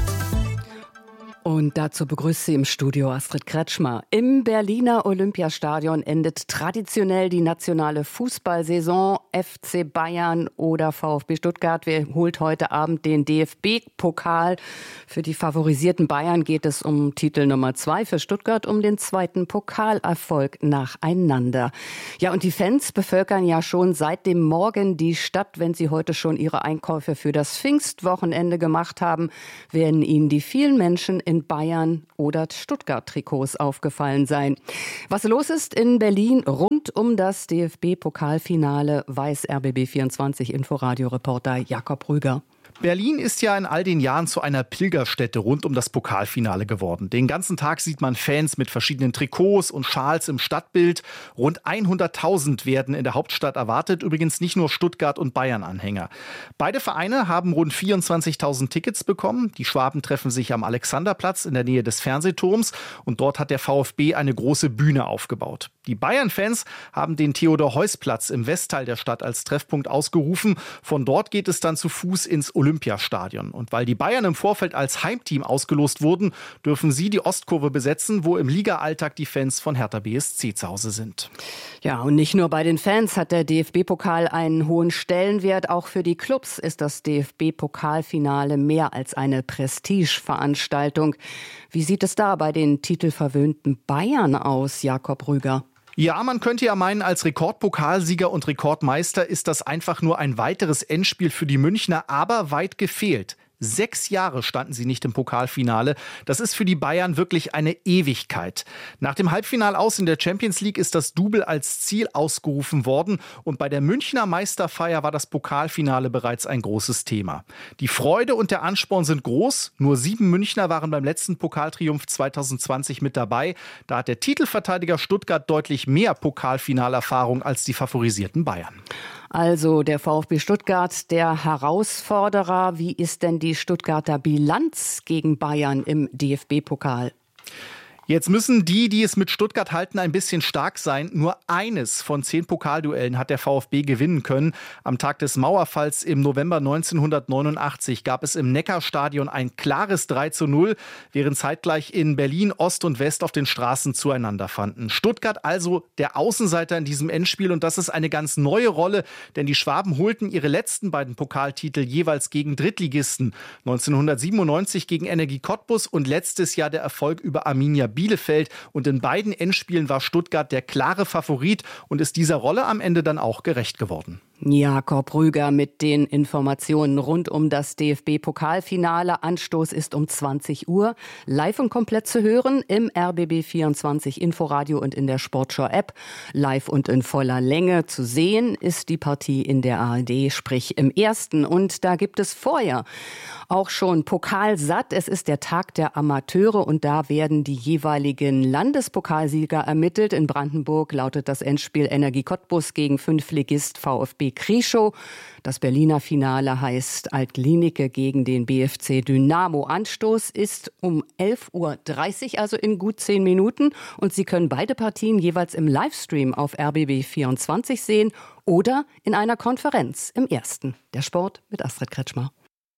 Und dazu begrüßt sie im Studio Astrid Kretschmer. Im Berliner Olympiastadion endet traditionell die nationale Fußballsaison. F C Bayern oder VfB Stuttgart, wer holt heute Abend den D F B-Pokal? Für die favorisierten Bayern geht es um Titel Nummer zwei, für Stuttgart um den zweiten Pokalerfolg nacheinander. Ja, und die Fans bevölkern ja schon seit dem Morgen die Stadt. Wenn sie heute schon ihre Einkäufe für das Pfingstwochenende gemacht haben, werden ihnen die vielen Menschen in Bayern oder Stuttgart-Trikots aufgefallen sein. Was los ist in Berlin rund um das D F B-Pokalfinale, weiß R B B vierundzwanzig Inforadio-Reporter Jakob Rüger. Berlin ist ja in all den Jahren zu einer Pilgerstätte rund um das Pokalfinale geworden. Den ganzen Tag sieht man Fans mit verschiedenen Trikots und Schals im Stadtbild. Rund hunderttausend werden in der Hauptstadt erwartet, übrigens nicht nur Stuttgart- und Bayern-Anhänger. Beide Vereine haben rund vierundzwanzigtausend Tickets bekommen. Die Schwaben treffen sich am Alexanderplatz in der Nähe des Fernsehturms und dort hat der VfB eine große Bühne aufgebaut. Die Bayern-Fans haben den Theodor-Heuss-Platz im Westteil der Stadt als Treffpunkt ausgerufen. Von dort geht es dann zu Fuß ins Olympiastadion. Und weil die Bayern im Vorfeld als Heimteam ausgelost wurden, dürfen sie die Ostkurve besetzen, wo im Liga-Alltag die Fans von Hertha B S C zu Hause sind. Ja, und nicht nur bei den Fans hat der D F B-Pokal einen hohen Stellenwert. Auch für die Clubs ist das D F B-Pokalfinale mehr als eine Prestigeveranstaltung. Wie sieht es da bei den titelverwöhnten Bayern aus, Jakob Rüger? Ja, man könnte ja meinen, als Rekordpokalsieger und Rekordmeister ist das einfach nur ein weiteres Endspiel für die Münchner, aber weit gefehlt. Sechs Jahre standen sie nicht im Pokalfinale. Das ist für die Bayern wirklich eine Ewigkeit. Nach dem Halbfinale aus in der Champions League ist das Double als Ziel ausgerufen worden. Und bei der Münchner Meisterfeier war das Pokalfinale bereits ein großes Thema. Die Freude und der Ansporn sind groß. Nur sieben Münchner waren beim letzten Pokaltriumph zwanzig zwanzig mit dabei. Da hat der Titelverteidiger Stuttgart deutlich mehr Pokalfinalerfahrung als die favorisierten Bayern. Also der VfB Stuttgart, der Herausforderer. Wie ist denn die Stuttgarter Bilanz gegen Bayern im D F B-Pokal? Jetzt müssen die, die es mit Stuttgart halten, ein bisschen stark sein. Nur eines von zehn Pokalduellen hat der VfB gewinnen können. Am Tag des Mauerfalls im November neunzehnhundertneunundachtzig gab es im Neckarstadion ein klares drei zu null, während zeitgleich in Berlin Ost und West auf den Straßen zueinander fanden. Stuttgart also der Außenseiter in diesem Endspiel und das ist eine ganz neue Rolle, denn die Schwaben holten ihre letzten beiden Pokaltitel jeweils gegen Drittligisten. neunzehnhundertsiebenundneunzig gegen Energie Cottbus und letztes Jahr der Erfolg über Arminia Bielefeld. Und in beiden Endspielen war Stuttgart der klare Favorit und ist dieser Rolle am Ende dann auch gerecht geworden. Jakob Rüger mit den Informationen rund um das D F B-Pokalfinale. Anstoß ist um zwanzig Uhr. Live und komplett zu hören im R B B vierundzwanzig Inforadio und in der Sportschau-App. Live und in voller Länge zu sehen ist die Partie in der A R D, sprich im Ersten. Und da gibt es vorher auch schon Pokalsatt. Es ist der Tag der Amateure und da werden die jeweiligen Landespokalsieger ermittelt. In Brandenburg lautet das Endspiel Energie Cottbus gegen Fünftligist VfB Krieschow. Das Berliner Finale heißt Altlinike gegen den B F C Dynamo. Anstoß ist um elf Uhr dreißig, also in gut zehn Minuten. Und Sie können beide Partien jeweils im Livestream auf R B B vierundzwanzig sehen oder in einer Konferenz im Ersten. Der Sport mit Astrid Kretschmer.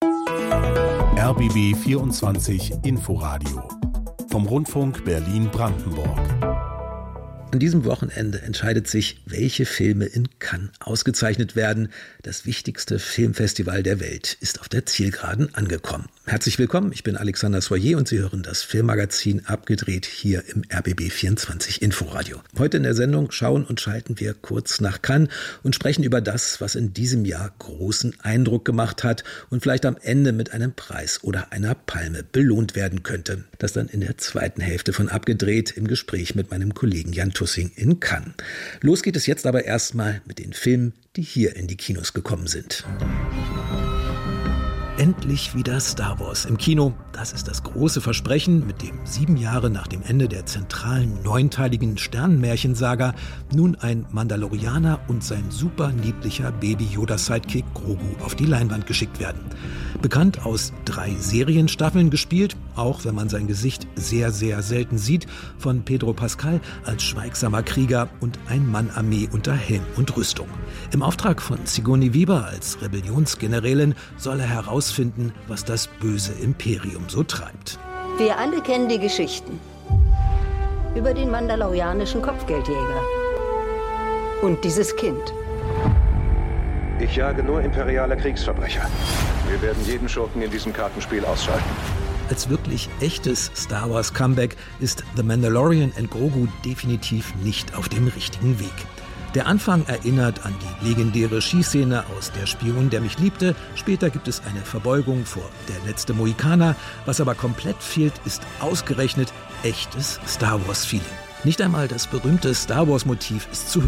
R B B vierundzwanzig Inforadio vom Rundfunk Berlin-Brandenburg. An diesem Wochenende entscheidet sich, welche Filme in Cannes ausgezeichnet werden. Das wichtigste Filmfestival der Welt ist auf der Zielgeraden angekommen. Herzlich willkommen, ich bin Alexander Soyer und Sie hören das Filmmagazin Abgedreht hier im R B B vierundzwanzig Inforadio. Heute in der Sendung schauen und schalten wir kurz nach Cannes und sprechen über das, was in diesem Jahr großen Eindruck gemacht hat und vielleicht am Ende mit einem Preis oder einer Palme belohnt werden könnte. Das dann in der zweiten Hälfte von Abgedreht im Gespräch mit meinem Kollegen Jan Tussing in Cannes. Los geht es jetzt aber erstmal mit den Filmen, die hier in die Kinos gekommen sind. Endlich wieder Star Wars im Kino. Das ist das große Versprechen, mit dem sieben Jahre nach dem Ende der zentralen neunteiligen Sternenmärchensaga nun ein Mandalorianer und sein super niedlicher Baby-Yoda-Sidekick Grogu auf die Leinwand geschickt werden. Bekannt aus drei Serienstaffeln, gespielt, auch wenn man sein Gesicht sehr, sehr selten sieht, von Pedro Pascal als schweigsamer Krieger und Ein-Mann-Armee unter Helm und Rüstung. Im Auftrag von Sigourney Weaver als Rebellionsgenerälin soll er herausfinden, was das böse Imperium so treibt. Wir alle kennen die Geschichten über den mandalorianischen Kopfgeldjäger und dieses Kind. Ich jage nur imperiale Kriegsverbrecher. Wir werden jeden Schurken in diesem Kartenspiel ausschalten. Als wirklich echtes Star Wars Comeback ist The Mandalorian and Grogu definitiv nicht auf dem richtigen Weg. Der Anfang erinnert an die legendäre Schießszene aus Der Spion, der mich liebte. Später gibt es eine Verbeugung vor Der letzte Mohikaner. Was aber komplett fehlt, ist ausgerechnet echtes Star Wars Feeling. Nicht einmal das berühmte Star Wars Motiv ist zu hören.